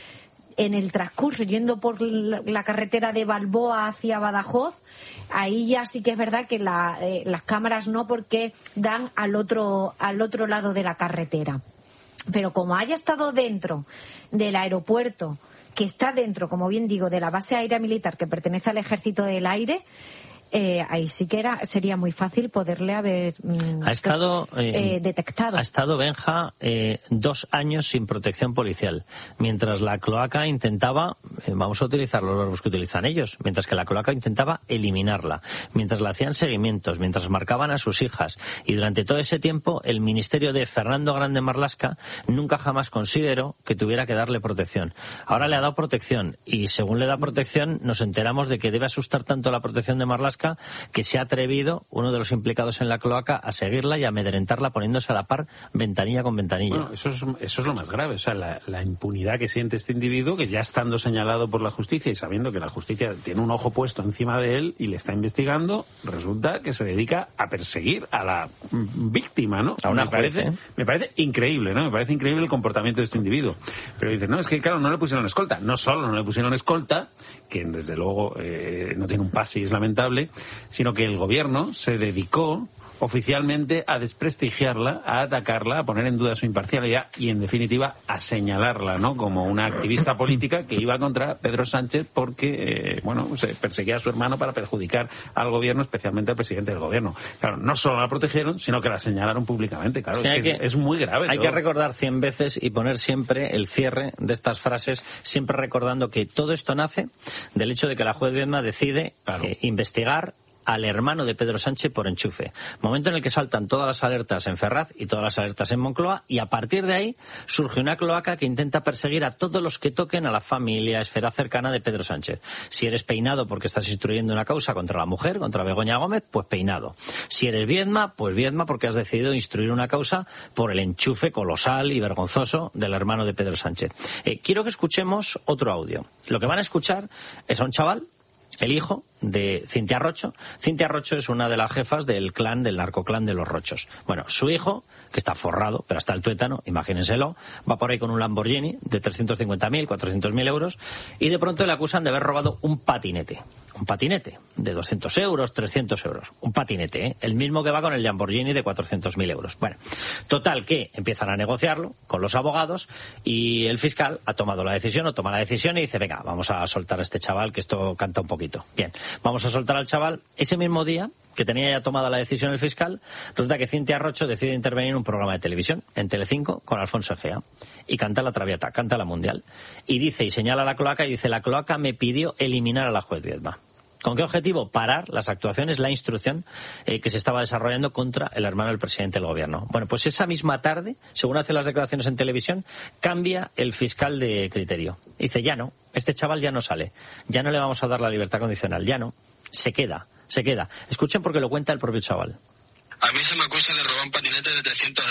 en el transcurso, yendo por la, la carretera de Balboa hacia Badajoz, ahí ya sí que es verdad que la, eh, las cámaras no, porque dan al otro, al otro lado de la carretera. Pero como haya estado dentro del aeropuerto, que está dentro, como bien digo, de la base aérea militar que pertenece al Ejército del Aire, eh, ahí sí que era, sería muy fácil poderle haber mm, ha estado eh, eh, detectado. Ha estado Benja eh, dos años sin protección policial, mientras la cloaca intentaba, eh, vamos a utilizar los verbos que utilizan ellos, mientras que la cloaca intentaba eliminarla, mientras le hacían seguimientos, mientras marcaban a sus hijas, y durante todo ese tiempo el ministerio de Fernando Grande Marlaska nunca jamás consideró que tuviera que darle protección. Ahora le ha dado protección, y según le da protección nos enteramos de que debe asustar tanto la protección de Marlaska que se ha atrevido uno de los implicados en la cloaca a seguirla y a amedrentarla poniéndose a la par ventanilla con ventanilla. Bueno, eso es, eso es lo más grave, o sea, la, la impunidad que siente este individuo, que ya estando señalado por la justicia y sabiendo que la justicia tiene un ojo puesto encima de él y le está investigando, resulta que se dedica a perseguir a la víctima, ¿no? A una me juez, parece, ¿eh? me parece increíble, ¿no? Me parece increíble el comportamiento de este individuo. Pero dices, no, es que claro, no le pusieron escolta. No solo no le pusieron escolta, que desde luego eh, no tiene un pase y es lamentable, sino que el gobierno se dedicó oficialmente a desprestigiarla, a atacarla, a poner en duda su imparcialidad y, en definitiva, a señalarla, ¿no?, como una activista política que iba contra Pedro Sánchez porque, eh, bueno, se perseguía a su hermano para perjudicar al gobierno, especialmente al presidente del gobierno. Claro, no solo la protegieron, sino que la señalaron públicamente. Claro, sí, es, que que, es muy grave. Hay todo. que recordar cien veces y poner siempre el cierre de estas frases, siempre recordando que todo esto nace del hecho de que la juez Viedma decide claro. eh, investigar al hermano de Pedro Sánchez por enchufe. Momento en el que saltan todas las alertas en Ferraz y todas las alertas en Moncloa, y a partir de ahí surge una cloaca que intenta perseguir a todos los que toquen a la familia, esfera cercana de Pedro Sánchez. Si eres peinado porque estás instruyendo una causa contra la mujer, contra Begoña Gómez, pues peinado. Si eres Viedma, pues Viedma porque has decidido instruir una causa por el enchufe colosal y vergonzoso del hermano de Pedro Sánchez. Eh, quiero que escuchemos otro audio. Lo que van a escuchar es a un chaval, el hijo de Cintia Rocho. Cintia Rocho es una de las jefas del clan, del narcoclan de los Rochos. Bueno, su hijo, que está forrado, pero hasta el tuétano, imagínenselo, va por ahí con un Lamborghini de trescientos cincuenta mil, cuatrocientos mil euros, y de pronto le acusan de haber robado un patinete. Un patinete de doscientos euros, trescientos euros. Un patinete, ¿eh? El mismo que va con el Lamborghini de cuatrocientos mil euros. Bueno, total que empiezan a negociarlo con los abogados y el fiscal ha tomado la decisión, o toma la decisión y dice, venga, vamos a soltar a este chaval que esto canta un poquito. Bien, vamos a soltar al chaval. Ese mismo día que tenía ya tomada la decisión el fiscal, resulta que Cintia Rocho decide intervenir en un programa de televisión, en Telecinco, con Alfonso Egea, y canta la Traviata, canta la Mundial, y dice, y señala la cloaca, y dice, la cloaca me pidió eliminar a la juez Viedma. ¿Con qué objetivo? Parar las actuaciones, la instrucción eh, que se estaba desarrollando contra el hermano del presidente del gobierno. Bueno, pues esa misma tarde, según hace las declaraciones en televisión, cambia el fiscal de criterio. Dice, ya no, este chaval ya no sale, ya no le vamos a dar la libertad condicional, ya no, se queda, se queda. Escuchen porque lo cuenta el propio chaval. A mí se me acusa de robar un patinete de trescientos euros.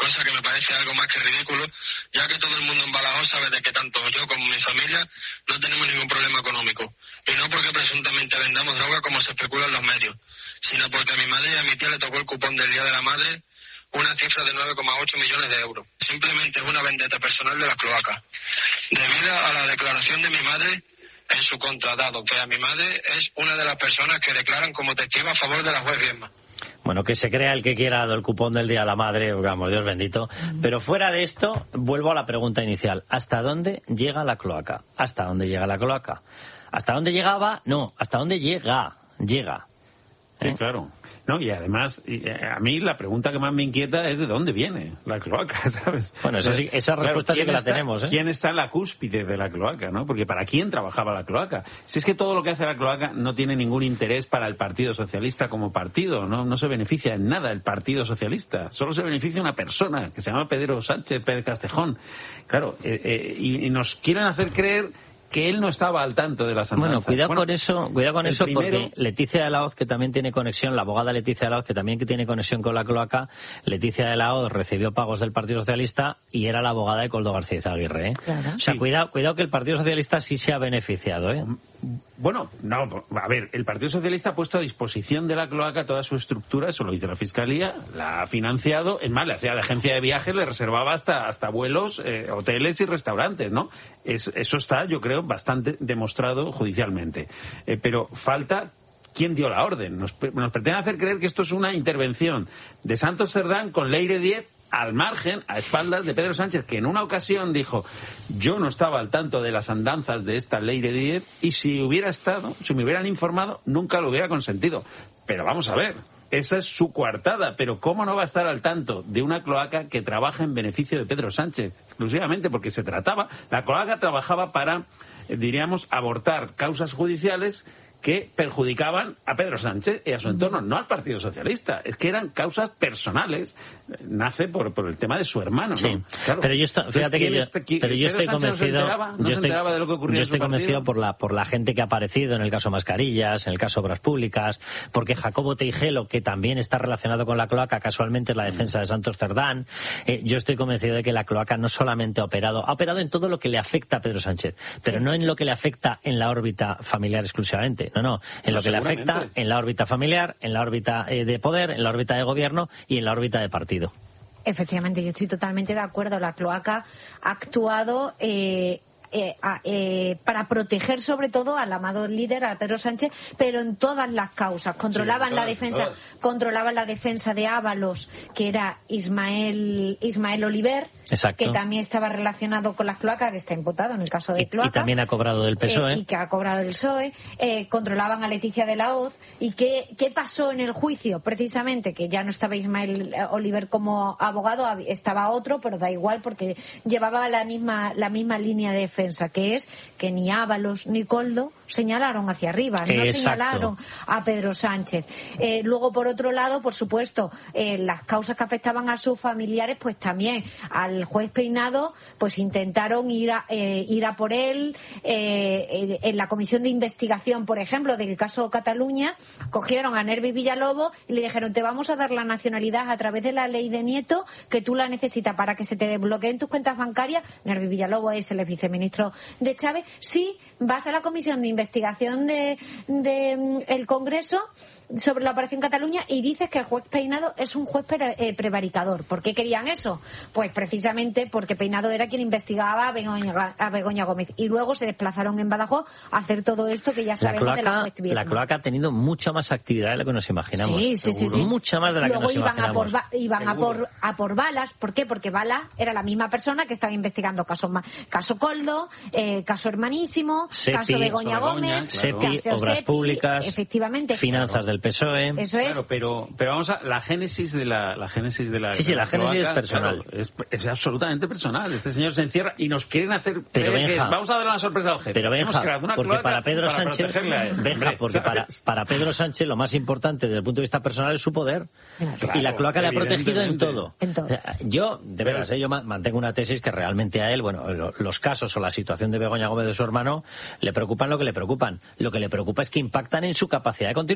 cosa que me parece algo más que ridículo, ya que todo el mundo en Badajoz sabe de que tanto yo como mi familia no tenemos ningún problema económico, y no porque presuntamente vendamos droga como se especula en los medios, sino porque a mi madre y a mi tía le tocó el cupón del Día de la Madre una cifra de nueve coma ocho millones de euros. Simplemente es una vendetta personal de las cloacas, debido a la declaración de mi madre en su contra, dado que a mi madre es una de las personas que declaran como testigo a favor de la juez Viedma. Bueno, que se crea el que quiera el cupón del Día de la Madre, vamos, Dios bendito. Pero fuera de esto, vuelvo a la pregunta inicial. ¿Hasta dónde llega la cloaca? ¿Hasta dónde llega la cloaca? ¿Hasta dónde llegaba? No, ¿hasta dónde llega? Llega. ¿Eh? Sí, claro. No, y además, a mí la pregunta que más me inquieta es de dónde viene la cloaca, ¿sabes? Bueno, eso sí, esa respuesta claro, sí que la está, tenemos, ¿eh? ¿Quién está en la cúspide de la cloaca, no? Porque ¿para quién trabajaba la cloaca? Si es que todo lo que hace la cloaca no tiene ningún interés para el Partido Socialista como partido, ¿no? No se beneficia en nada el Partido Socialista. Solo se beneficia una persona que se llama Pedro Sánchez, Pérez Castejón. Claro, eh, eh, y, y nos quieren hacer creer que él no estaba al tanto de las andanzas. Bueno, cuidado bueno, con eso, cuidado con eso primero... porque Leticia de la Hoz, que también tiene conexión, la abogada Leticia de la Hoz, que también tiene conexión con la cloaca, Leticia de la Hoz recibió pagos del Partido Socialista y era la abogada de Koldo García Izaguirre, ¿eh? Claro. O sea, sí. cuidado, cuidado que el Partido Socialista sí se ha beneficiado, ¿eh? Bueno, no, a ver, el Partido Socialista ha puesto a disposición de la cloaca toda su estructura, eso lo dice la Fiscalía, la ha financiado, es más, le hacía de agencia de viajes, le reservaba hasta hasta vuelos, eh, hoteles y restaurantes, ¿no? Es, eso está, yo creo, bastante demostrado judicialmente. Eh, pero falta quién dio la orden. Nos, nos pretenden hacer creer que esto es una intervención de Santos Cerdán con Leire Diez al margen, a espaldas de Pedro Sánchez, que en una ocasión dijo: yo no estaba al tanto de las andanzas de esta Leire Diez, y si hubiera estado, si me hubieran informado, nunca lo hubiera consentido. Pero vamos a ver, esa es su coartada, pero ¿cómo no va a estar al tanto de una cloaca que trabaja en beneficio de Pedro Sánchez? Exclusivamente porque se trataba, la cloaca trabajaba para, eh, diríamos, abortar causas judiciales que perjudicaban a Pedro Sánchez y a su entorno, no al Partido Socialista. Es que eran causas personales. Nace por, por el tema de su hermano, sí. ¿no? Claro. Pero yo, estoy, fíjate que yo, este, pero yo estoy convencido, no se enteraba, no yo se estoy, enteraba de lo que ocurría yo en su estoy convencido partido. por la por la gente que ha aparecido en el caso Mascarillas, en el caso Obras Públicas, porque Jacobo Teijelo, que también está relacionado con la cloaca, casualmente es la defensa de Santos Cerdán. Eh, yo estoy convencido de que la cloaca no solamente ha operado, ha operado en todo lo que le afecta a Pedro Sánchez, pero sí. no en lo que le afecta en la órbita familiar exclusivamente, no, no, en no, lo que le afecta en la órbita familiar, en la órbita eh, de poder, en la órbita de gobierno y en la órbita de partido. Efectivamente, yo estoy totalmente de acuerdo. La cloaca ha actuado eh, eh, eh, para proteger sobre todo al amado líder, a Pedro Sánchez, pero en todas las causas. Controlaban sí, todas, la defensa, todas. controlaban la defensa de Ábalos, que era Ismael Ismael Oliver. Exacto. Que también estaba relacionado con las cloacas, que está imputado en el caso de cloaca. Y, y también ha cobrado del P S O E. Eh, y que ha cobrado del P S O E. Eh, controlaban a Leticia de la Hoz. ¿Y qué, qué pasó en el juicio? Precisamente que ya no estaba Ismael Oliver como abogado, estaba otro, pero da igual porque llevaba la misma, la misma línea de defensa, que es que ni Ábalos ni Koldo señalaron hacia arriba, no Exacto. señalaron a Pedro Sánchez. Eh, luego, por otro lado, por supuesto, eh, las causas que afectaban a sus familiares, pues también al el juez Peinado, pues intentaron ir a, eh, ir a por él. Eh, en la comisión de investigación, por ejemplo, del caso Cataluña, cogieron a Nervi Villalobos y le dijeron: te vamos a dar la nacionalidad a través de la ley de Nieto, que tú la necesitas para que se te desbloqueen tus cuentas bancarias. Nervi Villalobos es el viceministro de Chávez. Sí, vas a la comisión de investigación de, de el Congreso sobre la operación Cataluña y dices que el juez Peinado es un juez pre, eh, prevaricador. ¿Por qué querían eso? Pues precisamente porque Peinado era quien investigaba a Begoña, a Begoña Gómez, y luego se desplazaron en Badajoz a hacer todo esto que ya sabemos la cloaca, de la juez Viedma. La cloaca ha tenido mucha más actividad de lo que nos imaginamos. Sí, sí, sí, sí. Mucha más de la luego que nos iban imaginamos. A por, iban a por, a por Balas. ¿Por qué? Porque Balas era la misma persona que estaba investigando caso, caso Koldo, eh, caso Hermanísimo, Sepi, caso Begoña Gómez, Sepi, caso Obras Sepi, Públicas, efectivamente. Finanzas del P S O E. Eso es. Claro, pero, pero vamos a la génesis de la, la génesis de la. Sí, sí, la, la génesis cloaca, es personal. Claro, es, es absolutamente personal. Este señor se encierra y nos quieren hacer. Pero Benja, que es, vamos a dar una sorpresa al jefe. Pero Benja, una porque para Pedro para Sánchez, Benja, porque para, para Pedro Sánchez lo más importante desde el punto de vista personal es su poder. Claro, y la cloaca le ha protegido en todo. En todo. O sea, yo, de veras, ¿eh? yo mantengo una tesis que realmente a él, bueno, lo, los casos o la situación de Begoña Gómez de su hermano le preocupan lo que le preocupan. Lo que le preocupa es que impactan en su capacidad de continuar en el poder.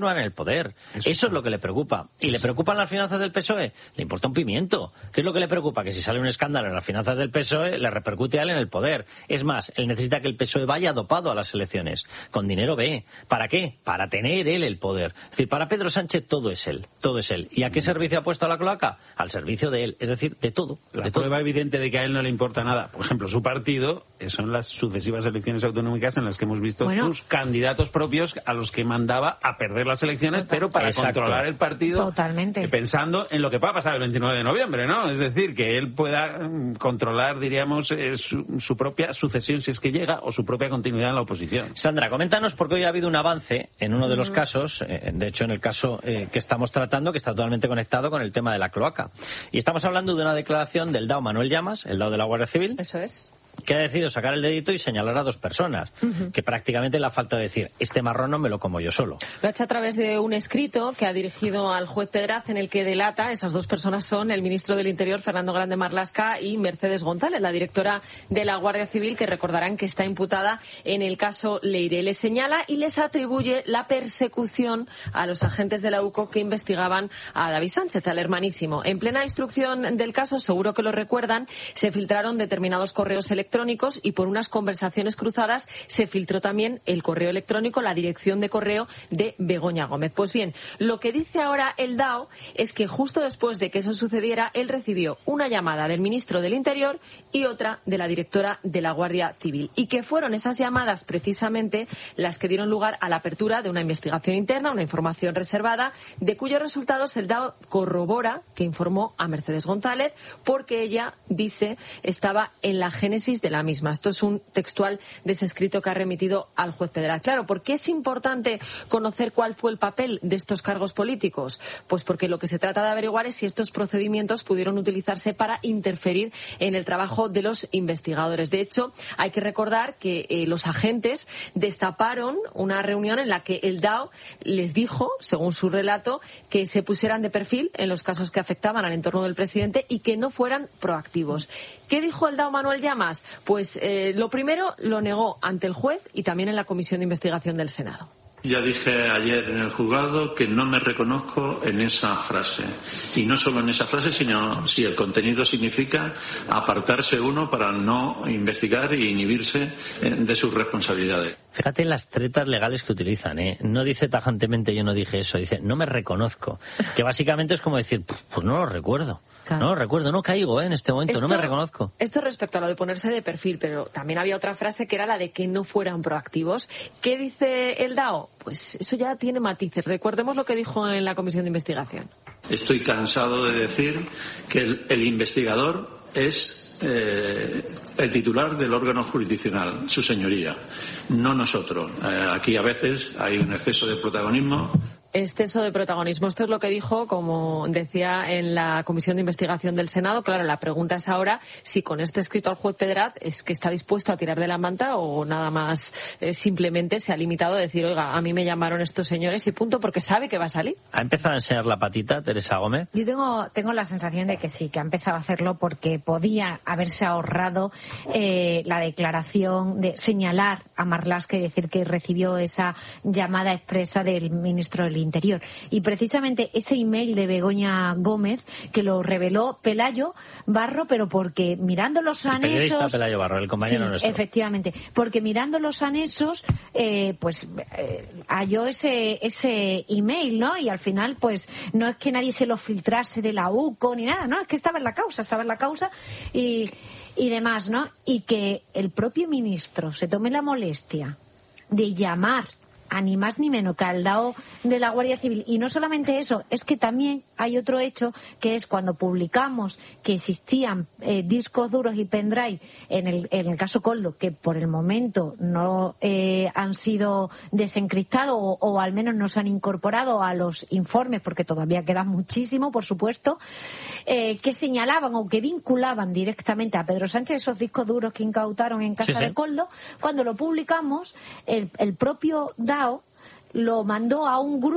poder. Eso, Eso es lo que le preocupa. ¿Y le preocupan las finanzas del P S O E? Le importa un pimiento. ¿Qué es lo que le preocupa? Que si sale un escándalo en las finanzas del P S O E, le repercute a él en el poder. Es más, él necesita que el P S O E vaya dopado a las elecciones. Con dinero B. ¿Para qué? Para tener él el poder. Es decir, para Pedro Sánchez todo es él. Todo es él. ¿Y a qué servicio ha puesto a la cloaca? Al servicio de él. Es decir, de todo. La de prueba todo. evidente de que a él no le importa nada, por ejemplo, su partido, son las sucesivas elecciones autonómicas en las que hemos visto bueno, sus candidatos propios a los que mandaba a perder las elecciones, total. pero para Exacto. controlar el partido. Totalmente. Pensando en lo que va a pasar el veintinueve de noviembre, ¿no? Es decir, que él pueda controlar, diríamos, eh, su, su propia sucesión, si es que llega, o su propia continuidad en la oposición. Sandra, coméntanos, porque hoy ha habido un avance en uno de los mm. casos, eh, de hecho en el caso eh, que estamos tratando, que está totalmente conectado con el tema de la cloaca. Y estamos hablando de una declaración del D A O Manuel Llamas, el D A O de la Guardia Civil. Eso es. Que ha decidido sacar el dedito y señalar a dos personas, uh-huh. que prácticamente le ha faltado decir, este marrón no me lo como yo solo. Lo ha hecho a través de un escrito que ha dirigido al juez Pedraz, en el que delata, esas dos personas son el ministro del Interior, Fernando Grande Marlaska, y Mercedes González, la directora de la Guardia Civil, que recordarán que está imputada en el caso Leire. Les señala y les atribuye la persecución a los agentes de la U C O que investigaban a David Sánchez, al hermanísimo. En plena instrucción del caso, seguro que lo recuerdan, se filtraron determinados correos electrónicos electrónicos y por unas conversaciones cruzadas se filtró también el correo electrónico, la dirección de correo de Begoña Gómez. Pues bien, lo que dice ahora el D A O es que justo después de que eso sucediera, él recibió una llamada del ministro del Interior y otra de la directora de la Guardia Civil, y que fueron esas llamadas precisamente las que dieron lugar a la apertura de una investigación interna, una información reservada, de cuyos resultados el D A O corrobora que informó a Mercedes González, porque ella, dice, estaba en la génesis de la misma. Esto es un textual de ese escrito que ha remitido al juez Pedraz. Claro, ¿por qué es importante conocer cuál fue el papel de estos cargos políticos? Pues porque lo que se trata de averiguar es si estos procedimientos pudieron utilizarse para interferir en el trabajo de los investigadores. De hecho, hay que recordar que eh, los agentes destaparon una reunión en la que el D A O les dijo, según su relato, que se pusieran de perfil en los casos que afectaban al entorno del presidente y que no fueran proactivos. ¿Qué dijo el D A O Manuel Llamas? Pues eh, lo primero lo negó ante el juez y también en la Comisión de Investigación del Senado. Ya dije ayer en el juzgado que no me reconozco en esa frase. Y no solo en esa frase, sino si el contenido significa apartarse uno para no investigar e inhibirse de sus responsabilidades. Fíjate las tretas legales que utilizan, ¿eh? No dice tajantemente yo no dije eso, dice no me reconozco. Que básicamente es como decir, pues, pues no lo recuerdo. Claro. No lo recuerdo, no caigo ¿eh? en este momento, esto, no me reconozco. Esto respecto a lo de ponerse de perfil, pero también había otra frase que era la de que no fueran proactivos. ¿Qué dice el D A O? Pues eso ya tiene matices. Recordemos lo que dijo en la Comisión de Investigación. Estoy cansado de decir que el, el investigador es Eh, el titular del órgano jurisdiccional, su señoría, no nosotros. Eh, aquí a veces hay un exceso de protagonismo. Exceso de protagonismo. Esto es lo que dijo, como decía, en la Comisión de Investigación del Senado. Claro, la pregunta es ahora si con este escrito al juez Pedraz es que está dispuesto a tirar de la manta o nada más eh, simplemente se ha limitado a decir, oiga, a mí me llamaron estos señores y punto, porque sabe que va a salir. ¿Ha empezado a enseñar la patita Teresa Gómez? Yo tengo, tengo la sensación de que sí, que ha empezado a hacerlo porque podía haberse ahorrado eh, la declaración de señalar a Marlaska y decir que recibió esa llamada expresa del ministro del Interior. Y precisamente ese email de Begoña Gómez, que lo reveló Pelayo Barro, pero porque mirando los anexos... El periodista Pelayo Barro, el compañero sí, nuestro. Efectivamente, porque mirando los anexos, eh, pues eh, halló ese, ese email, ¿no? Y al final, pues, no es que nadie se lo filtrase de la U C O ni nada, ¿no? Es que estaba en la causa, estaba en la causa y, y demás, ¿no? Y que el propio ministro se tome la molestia de llamar a ni más ni menos que al D A O de la Guardia Civil. Y no solamente eso, es que también hay otro hecho, que es cuando publicamos que existían eh, discos duros y pendrive en el, en el caso Coldo, que por el momento no eh, han sido desencriptados o, o al menos no se han incorporado a los informes, porque todavía queda muchísimo, por supuesto, eh, que señalaban o que vinculaban directamente a Pedro Sánchez esos discos duros que incautaron en casa sí, sí. de Coldo. Cuando lo publicamos, el, el propio D A O lo mandó a un grupo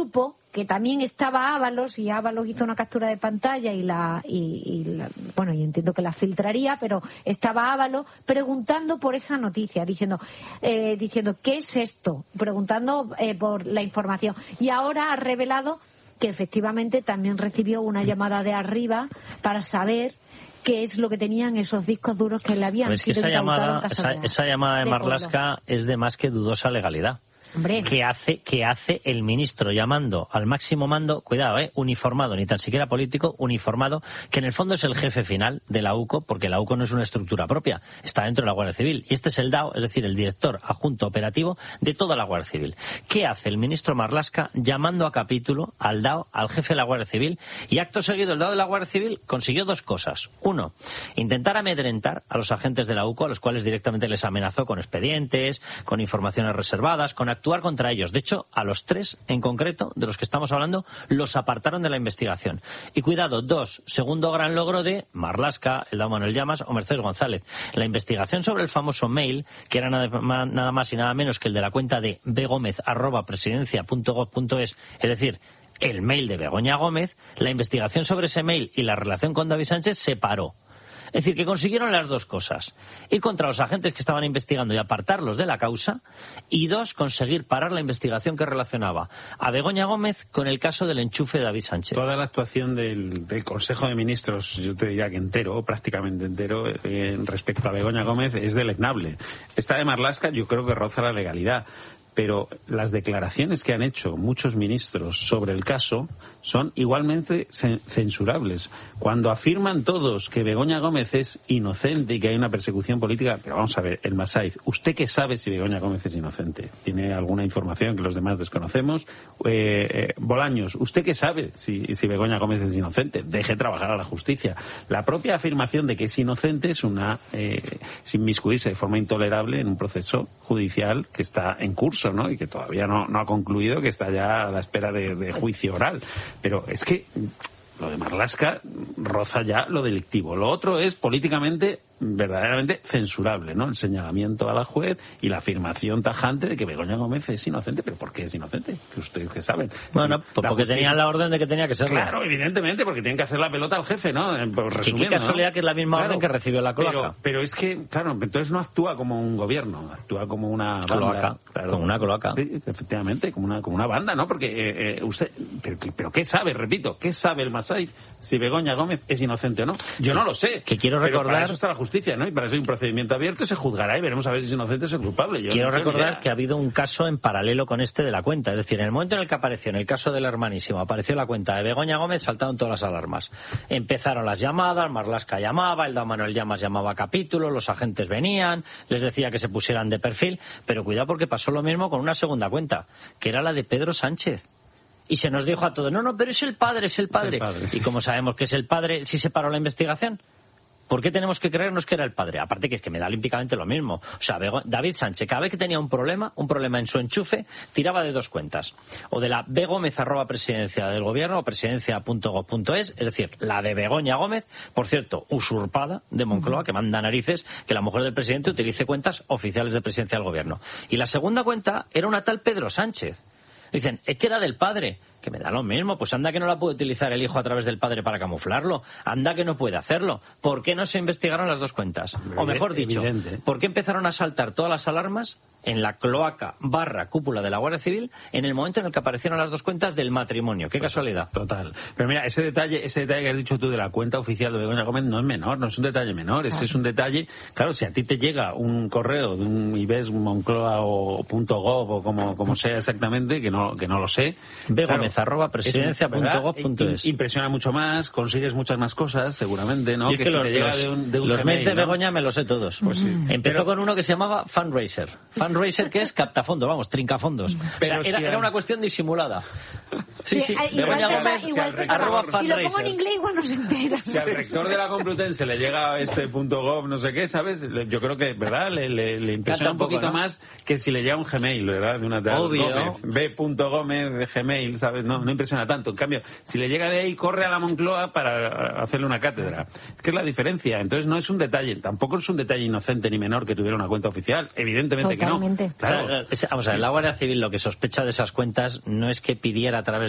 que también estaba Ábalos, y Ábalos hizo una captura de pantalla y la, y, y la, bueno, y entiendo que la filtraría, pero estaba Ábalos preguntando por esa noticia, diciendo, eh, diciendo ¿qué es esto? Preguntando eh, por la información. Y ahora ha revelado que efectivamente también recibió una llamada de arriba para saber qué es lo que tenían esos discos duros que le habían es que sido esa incautados llamada, en casa esa, de, esa llamada de, de Marlaska Pueblo. es de más que dudosa legalidad. Hombre. ¿Qué hace, qué hace el ministro llamando al máximo mando, cuidado, eh, uniformado, ni tan siquiera político, uniformado, que en el fondo es el jefe final de la U C O, porque la U C O no es una estructura propia, está dentro de la Guardia Civil, y este es el D A O, es decir, el director adjunto operativo de toda la Guardia Civil. ¿Qué hace el ministro Marlaska llamando a capítulo al D A O, al jefe de la Guardia Civil? Y acto seguido el D A O de la Guardia Civil consiguió dos cosas. Uno, intentar amedrentar a los agentes de la U C O, a los cuales directamente les amenazó con expedientes, con informaciones reservadas, con actuar contra ellos. De hecho, a los tres en concreto, de los que estamos hablando, los apartaron de la investigación. Y cuidado, dos, segundo gran logro de Marlaska, el D A O Manuel Llamas o Mercedes González. La investigación sobre el famoso mail, que era nada más y nada menos que el de la cuenta de begómez arroba presidencia punto gov punto es, es decir, el mail de Begoña Gómez, la investigación sobre ese mail y la relación con David Sánchez se paró. Es decir, que consiguieron las dos cosas. Ir contra los agentes que estaban investigando y apartarlos de la causa. Y dos, conseguir parar la investigación que relacionaba a Begoña Gómez con el caso del enchufe de David Sánchez. Toda la actuación del, del Consejo de Ministros, yo te diría que entero, prácticamente entero, eh, respecto a Begoña Gómez es deleznable. Esta de Marlaska yo creo que roza la legalidad. Pero las declaraciones que han hecho muchos ministros sobre el caso son igualmente censurables. Cuando afirman todos que Begoña Gómez es inocente y que hay una persecución política, pero vamos a ver, el Masaiz, ¿usted qué sabe si Begoña Gómez es inocente? ¿Tiene alguna información que los demás desconocemos? Eh, eh, Bolaños, ¿usted qué sabe si, si Begoña Gómez es inocente? Deje trabajar a la justicia. La propia afirmación de que es inocente es una eh, sin inmiscuirse de forma intolerable en un proceso judicial que está en curso, ¿no? Y que todavía no, no ha concluido, que está ya a la espera de, de juicio oral. Pero es que lo de Marlaska roza ya lo delictivo. Lo otro es políticamente verdaderamente censurable, ¿no? El señalamiento a la juez y la afirmación tajante de que Begoña Gómez es inocente. ¿Pero por qué es inocente? Que ustedes que saben. Bueno, pues porque justicia... tenían la orden de que tenía que serlo. Claro, evidentemente, porque tienen que hacer la pelota al jefe, ¿no? Pues, resumiendo, qué casualidad, ¿no? Que es la misma claro, orden que recibió la cloaca. Pero, pero es que, claro, entonces no actúa como un gobierno, actúa como una banda. Cloaca, claro. Como una cloaca. Sí, efectivamente, como una, como una banda, ¿no? Porque eh, eh, usted... Pero, pero ¿qué sabe? Repito, ¿qué sabe el Masaiz si Begoña Gómez es inocente o no? Yo no lo sé. Que quiero recordar... Pero para eso está la justicia, ¿no? Y para eso hay un procedimiento abierto, se juzgará y veremos a ver si es inocente o es culpable. Yo quiero no recordar que ha habido un caso en paralelo con este de la cuenta. Es decir, en el momento en el que apareció, en el caso del hermanísimo, apareció la cuenta de Begoña Gómez, saltaron todas las alarmas. Empezaron las llamadas, Marlaska llamaba, el D A O Manuel Llamas llamaba a capítulo, los agentes venían, les decía que se pusieran de perfil, pero cuidado porque pasó lo mismo con una segunda cuenta, que era la de Pedro Sánchez. Y se nos dijo a todos, no, no, pero es el padre, es el padre. Es el padre, sí. Y como sabemos que es el padre, ¿sí se paró la investigación? ¿Por qué tenemos que creernos que era el padre? Aparte que es que me da olímpicamente lo mismo. O sea, David Sánchez, cada vez que tenía un problema, un problema en su enchufe, tiraba de dos cuentas. O de la begómez arroba presidencia del gobierno o presidencia punto gov punto es, es decir, la de Begoña Gómez, por cierto, usurpada de Moncloa, que manda narices que la mujer del presidente utilice cuentas oficiales de presidencia del gobierno. Y la segunda cuenta era una tal Pedro Sánchez. Dicen, es que era del padre. Que me da lo mismo, pues anda que no la puede utilizar el hijo a través del padre para camuflarlo, anda que no puede hacerlo. ¿Por qué no se investigaron las dos cuentas? O mejor dicho, ¿por qué empezaron a saltar todas las alarmas en la cloaca barra cúpula de la Guardia Civil en el momento en el que aparecieron las dos cuentas del matrimonio? Qué casualidad. Total. Pero mira, ese detalle, ese detalle que has dicho tú de la cuenta oficial de Begoña Gómez no es menor, no es un detalle menor, ese es un detalle, claro, si a ti te llega un correo de un I B E S, Moncloa o .gov o como, como sea exactamente, que no, que no lo sé. Begómez arroba presidencia punto gov punto es. Impresiona mucho más, consigues muchas más cosas, seguramente, ¿no? Que, que, que si los, te llega de un, de un los mails de ¿no? Begoña me los sé todos. Pues sí. Empezó pero, con uno que se llamaba Fundraiser. Fundraiser que es captafondos, vamos, trincafondos. Pero o sea, era, si era una cuestión disimulada. Sí, sí. sí. Begoña Gómez, igual si, arroba si lo pongo en inglés igual no se entera. Si al rector de la Complutense le llega este punto .gov, no sé qué, ¿sabes? Yo creo que, ¿verdad? Le, le, le impresiona un poquito poco, ¿no? más que si le llega un Gmail, ¿verdad? De una tal Obvio. B punto Gómez de Gmail, ¿sabes? No, no impresiona tanto. En cambio, si le llega de ahí, corre a la Moncloa para hacerle una cátedra. Es que es la diferencia. Entonces no es un detalle, tampoco es un detalle inocente ni menor que tuviera una cuenta oficial. Evidentemente Totalmente. que no. Claro. O sea, vamos a ver, la Guardia Civil lo que sospecha de esas cuentas no es que pidiera a través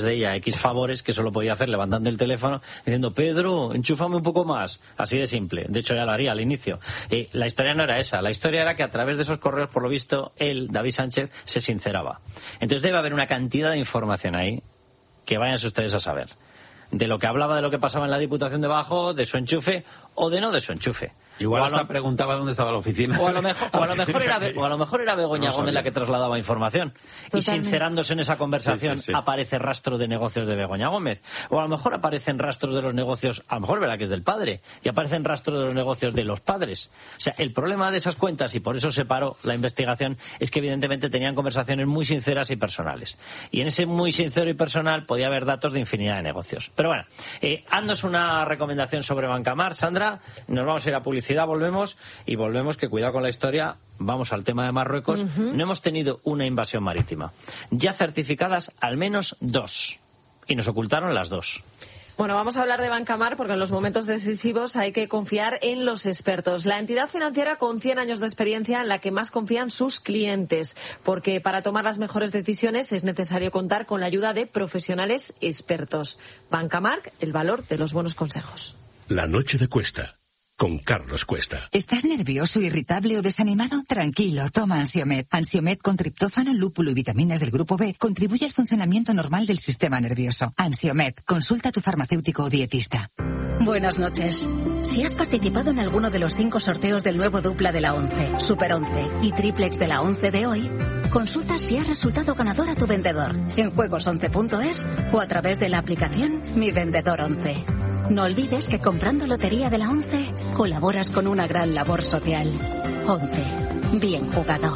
través de ella X favores que solo podía hacer levantando el teléfono diciendo, Pedro, enchúfame un poco más. Así de simple. De hecho, ya lo haría al inicio. Eh, la historia no era esa. La historia era que a través de esos correos, por lo visto, él, David Sánchez, se sinceraba. Entonces debe haber una cantidad de información ahí que váyanse ustedes a saber. De lo que hablaba, de lo que pasaba en la Diputación de Bajo, de su enchufe o de no de su enchufe. Igual hasta lo... preguntaba dónde estaba la oficina. O a lo mejor, o a lo mejor, era, o a lo mejor era Begoña no Gómez la que trasladaba información. Totalmente. Y sincerándose en esa conversación sí, sí, sí. aparece rastro de negocios de Begoña Gómez. O a lo mejor aparecen rastros de los negocios, a lo mejor verá que es del padre, y aparecen rastros de los negocios de los padres. O sea, el problema de esas cuentas, y por eso se paró la investigación, es que evidentemente tenían conversaciones muy sinceras y personales. Y en ese muy sincero y personal podía haber datos de infinidad de negocios. Pero bueno, eh, haznos una recomendación sobre Bancamar, Sandra. Nos vamos a ir a publicidad, volvemos y volvemos, que cuidado con la historia. Vamos al tema de Marruecos. Uh-huh. No hemos tenido una invasión marítima. Ya certificadas al menos dos. Y nos ocultaron las dos. Bueno, vamos a hablar de Bancamar porque en los momentos decisivos hay que confiar en los expertos. La entidad financiera con cien años de experiencia en la que más confían sus clientes, porque para tomar las mejores decisiones es necesario contar con la ayuda de profesionales expertos. Bancamar, el valor de los buenos consejos. La noche de Cuesta, con Carlos Cuesta. ¿Estás nervioso, irritable o desanimado? Tranquilo, toma Ansiomed. Ansiomed con triptófano, lúpulo y vitaminas del grupo B contribuye al funcionamiento normal del sistema nervioso. Ansiomed, consulta a tu farmacéutico o dietista. Buenas noches. Si has participado en alguno de los cinco sorteos del nuevo dupla de la once, Super once y triplex de la once de hoy, consulta si ha resultado ganador a tu vendedor en juegos once punto es o a través de la aplicación Mi Vendedor once. No olvides que comprando Lotería de la once colaboras con una gran labor social. once. Bien jugado.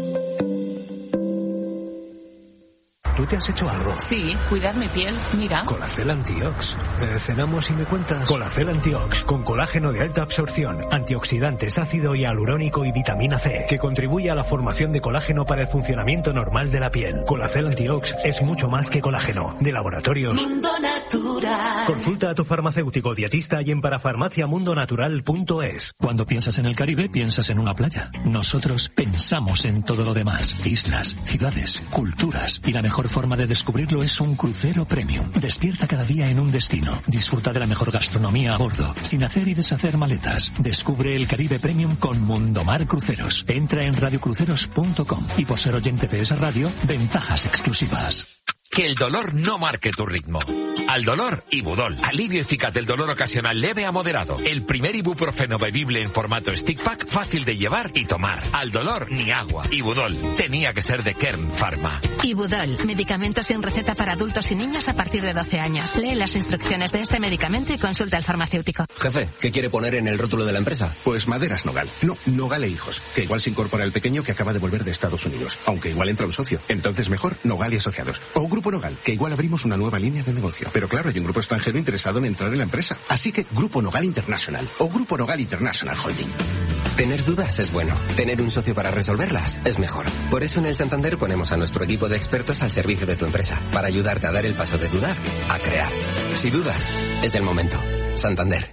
¿Tú te has hecho algo? Sí, cuidar mi piel, mira. Colacel Antiox. Eh, cenamos y me cuentas. Colacel Antiox, con colágeno de alta absorción, antioxidantes, ácido hialurónico y vitamina C, que contribuye a la formación de colágeno para el funcionamiento normal de la piel. Colacel Antiox es mucho más que colágeno. De laboratorios Mundo Natural. Consulta a tu farmacéutico dietista y en parafarmacia mundo natural punto es. Cuando piensas en el Caribe, piensas en una playa. Nosotros pensamos en todo lo demás. Islas, ciudades, culturas. Y la mejor forma de descubrirlo es un crucero premium. Despierta cada día en un destino. Disfruta de la mejor gastronomía a bordo, sin hacer y deshacer maletas. Descubre el Caribe Premium con Mundomar Cruceros. Entra en radio cruceros punto com y por ser oyente de esa radio, ventajas exclusivas. Que el dolor no marque tu ritmo. Al dolor, Ibudol. Alivio eficaz del dolor ocasional leve a moderado. El primer ibuprofeno bebible en formato stick pack, fácil de llevar y tomar. Al dolor, ni agua. Ibudol. Tenía que ser de Kern Pharma. Ibudol. Medicamentos sin receta para adultos y niños a partir de doce años. Lee las instrucciones de este medicamento y consulta al farmacéutico. Jefe, ¿qué quiere poner en el rótulo de la empresa? Pues Maderas Nogal. No, Nogal e Hijos. Que igual se incorpora el pequeño que acaba de volver de Estados Unidos. Aunque igual entra un socio. Entonces mejor Nogal y Asociados. O Grupo Nogal, que igual abrimos una nueva línea de negocio. Pero claro, hay un grupo extranjero interesado en entrar en la empresa. Así que Grupo Nogal International o Grupo Nogal International Holding. Tener dudas es bueno. Tener un socio para resolverlas es mejor. Por eso en el Santander ponemos a nuestro equipo de expertos al servicio de tu empresa. Para ayudarte a dar el paso de dudar a crear. Si dudas, es el momento. Santander.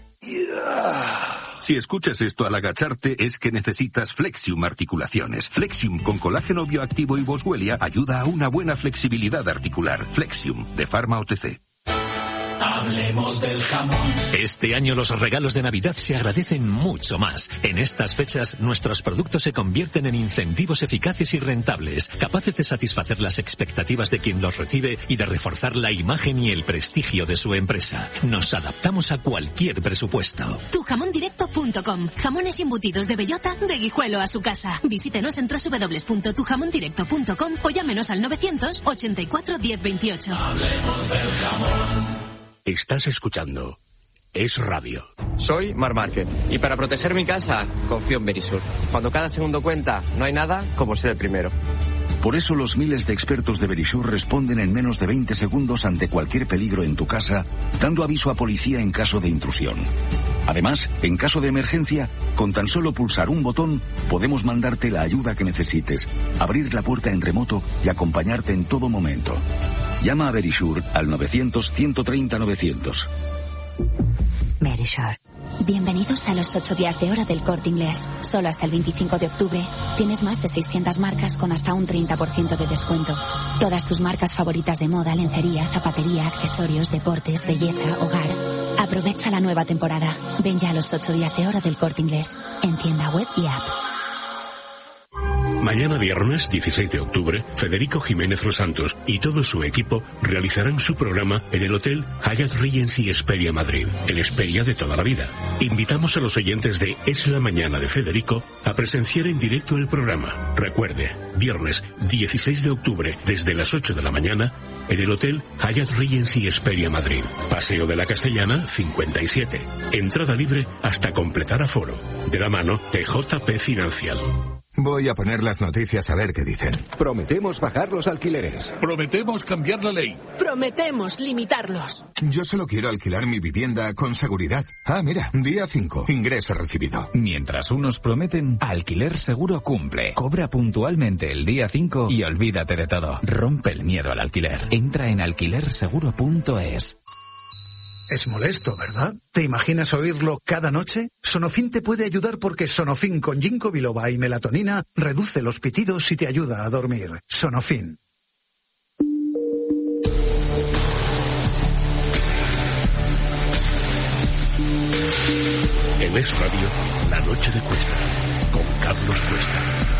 Si escuchas esto al agacharte es que necesitas Flexium Articulaciones. Flexium con colágeno bioactivo y boswellia ayuda a una buena flexibilidad articular. Flexium de Pharma O T C. Hablemos del jamón. Este año los regalos de Navidad se agradecen mucho más. En estas fechas, nuestros productos se convierten en incentivos eficaces y rentables, capaces de satisfacer las expectativas de quien los recibe y de reforzar la imagen y el prestigio de su empresa. Nos adaptamos a cualquier presupuesto. tu jamón directo punto com. Jamones embutidos de bellota, de Guijuelo a su casa. Visítenos en doble u doble u doble u punto tu jamón directo punto com o llámenos al novecientos ochenta y cuatro diez veintiocho. Hablemos del jamón. Estás escuchando Es Radio. Soy Mar Márquez y para proteger mi casa confío en Verisur. Cuando cada segundo cuenta, no hay nada como ser el primero. Por eso los miles de expertos de Verisur responden en menos de veinte segundos ante cualquier peligro en tu casa, dando aviso a policía en caso de intrusión. Además, en caso de emergencia, con tan solo pulsar un botón, podemos mandarte la ayuda que necesites, abrir la puerta en remoto y acompañarte en todo momento. Llama a Verisur al novecientos ciento treinta novecientos. Verisur. Bienvenidos a los ocho días de oro del Corte Inglés. Solo hasta el veinticinco de octubre tienes más de seiscientas marcas con hasta un treinta por ciento de descuento. Todas tus marcas favoritas de moda, lencería, zapatería, accesorios, deportes, belleza, hogar. Aprovecha la nueva temporada. Ven ya a los ocho días de oro del Corte Inglés en tienda web y app. Mañana viernes dieciséis de octubre, Federico Jiménez Los Santos y todo su equipo realizarán su programa en el Hotel Hyatt Regency Hesperia Madrid, el Hesperia de toda la vida. Invitamos a los oyentes de Es la Mañana de Federico a presenciar en directo el programa. Recuerde, viernes dieciséis de octubre desde las ocho de la mañana en el Hotel Hyatt Regency Hesperia Madrid, Paseo de la Castellana cincuenta y siete. Entrada libre hasta completar aforo. De la mano de J P Financial. Voy a poner las noticias a ver qué dicen. Prometemos bajar los alquileres. Prometemos cambiar la ley. Prometemos limitarlos. Yo solo quiero alquilar mi vivienda con seguridad. Ah, mira, día cinco, ingreso recibido. Mientras unos prometen, Alquiler Seguro cumple. Cobra puntualmente el día cinco y olvídate de todo. Rompe el miedo al alquiler. Entra en alquiler seguro punto es. Es molesto, ¿verdad? ¿Te imaginas oírlo cada noche? Sonofin te puede ayudar porque Sonofin con ginkgo biloba y melatonina reduce los pitidos y te ayuda a dormir. Sonofin. En Es Radio, La Noche de Cuesta, con Carlos Cuesta.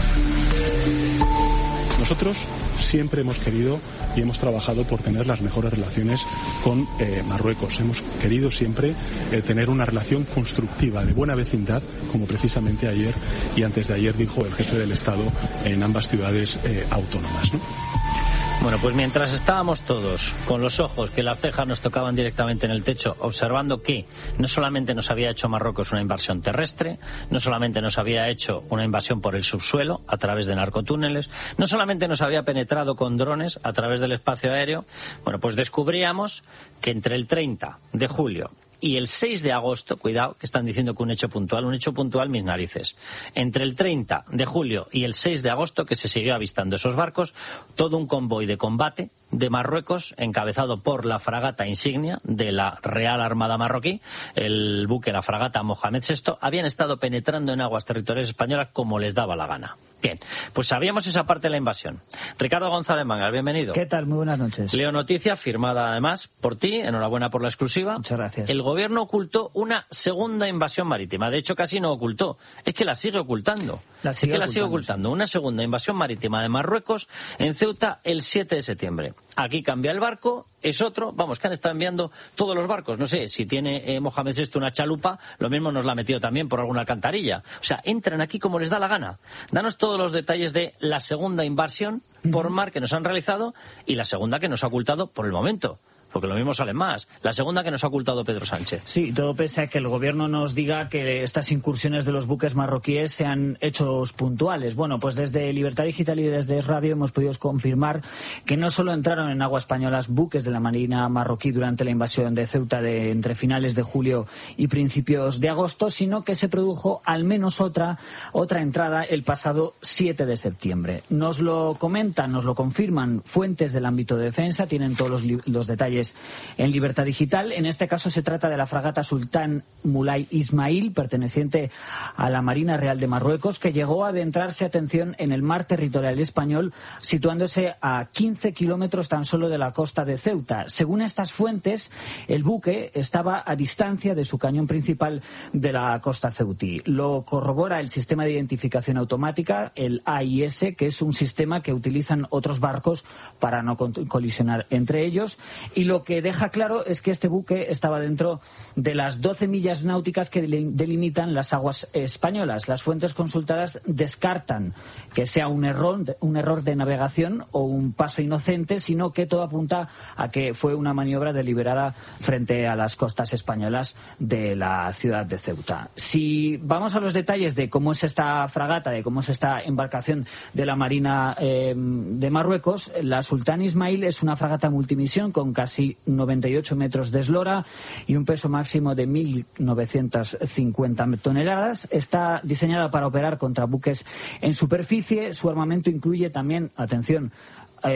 Nosotros siempre hemos querido y hemos trabajado por tener las mejores relaciones con eh, Marruecos. Hemos querido siempre eh, tener una relación constructiva, de buena vecindad, como precisamente ayer y antes de ayer dijo el jefe del Estado en ambas ciudades eh, autónomas, ¿no? Bueno, pues mientras estábamos todos con los ojos que las cejas nos tocaban directamente en el techo, observando que no solamente nos había hecho Marruecos una invasión terrestre, no solamente nos había hecho una invasión por el subsuelo a través de narcotúneles, no solamente nos había penetrado con drones a través del espacio aéreo, bueno, pues descubríamos que entre el treinta de julio y el seis de agosto, cuidado, que están diciendo que un hecho puntual, un hecho puntual, mis narices. Entre el treinta de julio y el seis de agosto, que se siguió avistando esos barcos, todo un convoy de combate de Marruecos, encabezado por la fragata insignia de la Real Armada marroquí, el buque, la fragata Mohamed sexto, habían estado penetrando en aguas territoriales españolas como les daba la gana. Bien, pues sabíamos esa parte de la invasión. Ricardo González Mangas, bienvenido. ¿Qué tal? Muy buenas noches. Leo noticia, firmada además por ti, enhorabuena por la exclusiva. Muchas gracias. El gobierno ocultó una segunda invasión marítima. De hecho, casi no ocultó. Es que la sigue ocultando. La sigue es que la ocultando, sigue ocultando. Una segunda invasión marítima de Marruecos en Ceuta el siete de septiembre. Aquí cambia el barco, es otro. Vamos, que han estado enviando todos los barcos. No sé, si tiene eh, Mohamed sexto una chalupa, lo mismo nos la ha metido también por alguna alcantarilla. O sea, entran aquí como les da la gana. Danos todos los detalles de la segunda invasión por mar que nos han realizado y la segunda que nos ha ocultado por el momento. Porque lo mismo sale más. La segunda que nos ha ocultado Pedro Sánchez. Sí, todo pese a que el gobierno nos diga que estas incursiones de los buques marroquíes sean hechos puntuales. Bueno, pues desde Libertad Digital y desde Radio hemos podido confirmar que no solo entraron en aguas españolas buques de la Marina marroquí durante la invasión de Ceuta de entre finales de julio y principios de agosto, sino que se produjo al menos otra, otra entrada el pasado siete de septiembre. Nos lo comentan, nos lo confirman fuentes del ámbito de defensa, tienen todos los, los detalles en Libertad Digital. En este caso se trata de la fragata Sultán Mulay Ismail, perteneciente a la Marina Real de Marruecos, que llegó a adentrarse, atención, en el mar territorial español, situándose a quince kilómetros tan solo de la costa de Ceuta. Según estas fuentes, el buque estaba a distancia de su cañón principal de la costa ceutí. Lo corrobora el sistema de identificación automática, el A I S, que es un sistema que utilizan otros barcos para no colisionar entre ellos, y lo Lo que deja claro es que este buque estaba dentro de las doce millas náuticas que delimitan las aguas españolas. Las fuentes consultadas descartan que sea un error, un error de navegación o un paso inocente, sino que todo apunta a que fue una maniobra deliberada frente a las costas españolas de la ciudad de Ceuta. Si vamos a los detalles de cómo es esta fragata, de cómo es esta embarcación de la Marina eh, de Marruecos, la Sultán Ismail es una fragata multimisión con casi noventa y ocho metros de eslora y un peso máximo de mil novecientas cincuenta toneladas. Está diseñada para operar contra buques en superficie. Su armamento incluye también, atención, eh,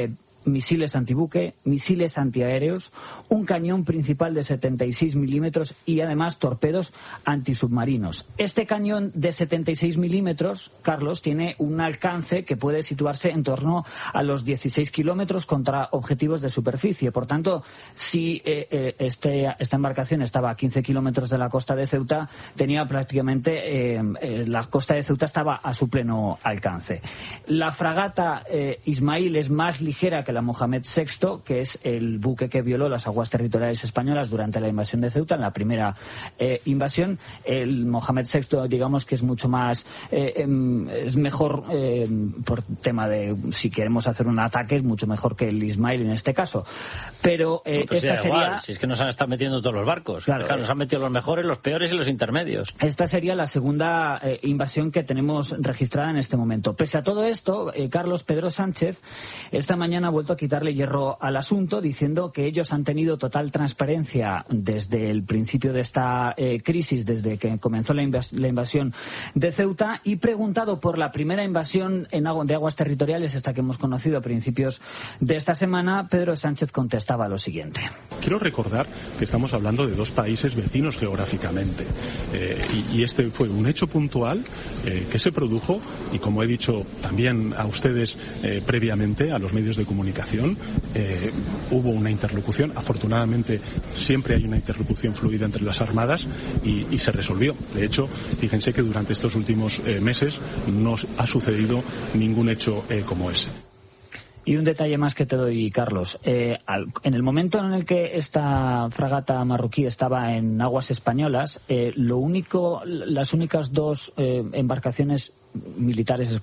misiles antibuque, misiles antiaéreos, un cañón principal de setenta y seis milímetros y además torpedos antisubmarinos. Este cañón de setenta y seis milímetros, Carlos, tiene un alcance que puede situarse en torno a los dieciséis kilómetros contra objetivos de superficie. Por tanto, si eh, eh, este, esta embarcación estaba a quince kilómetros de la costa de Ceuta, tenía prácticamente eh, eh, la costa de Ceuta estaba a su pleno alcance. La fragata eh, Ismail es más ligera que la Mohamed sexto, que es el buque que violó las aguas territoriales españolas durante la invasión de Ceuta, en la primera eh, invasión. El Mohamed sexto, digamos que es mucho más, eh, eh, es mejor eh, por tema de si queremos hacer un ataque, es mucho mejor que el Ismail en este caso. Pero eh, pues esta sí, sería... igual, si es que nos han estado metiendo todos los barcos. Claro, claro, nos han metido los mejores, los peores y los intermedios. Esta sería la segunda eh, invasión que tenemos registrada en este momento. Pese a todo esto, eh, Carlos, Pedro Sánchez esta mañana ha vuelto a quitarle hierro al asunto, diciendo que ellos han tenido total transparencia desde el principio de esta eh, crisis, desde que comenzó la, invas la invasión de Ceuta, y preguntado por la primera invasión en agu de aguas territoriales, esta que hemos conocido a principios de esta semana, Pedro Sánchez contestaba lo siguiente. Quiero recordar que estamos hablando de dos países vecinos geográficamente eh, y, y este fue un hecho puntual eh, que se produjo y, como he dicho también a ustedes eh, previamente, a los medios de comunicación, eh, hubo una interlocución. Afortunadamente siempre hay una interlocución fluida entre las armadas y, y se resolvió. De hecho, fíjense que durante estos últimos eh, meses no ha sucedido ningún hecho eh, como ese. Y un detalle más que te doy, Carlos. Eh, al, en el momento en el que esta fragata marroquí estaba en aguas españolas, eh, lo único, las únicas dos eh, embarcaciones militares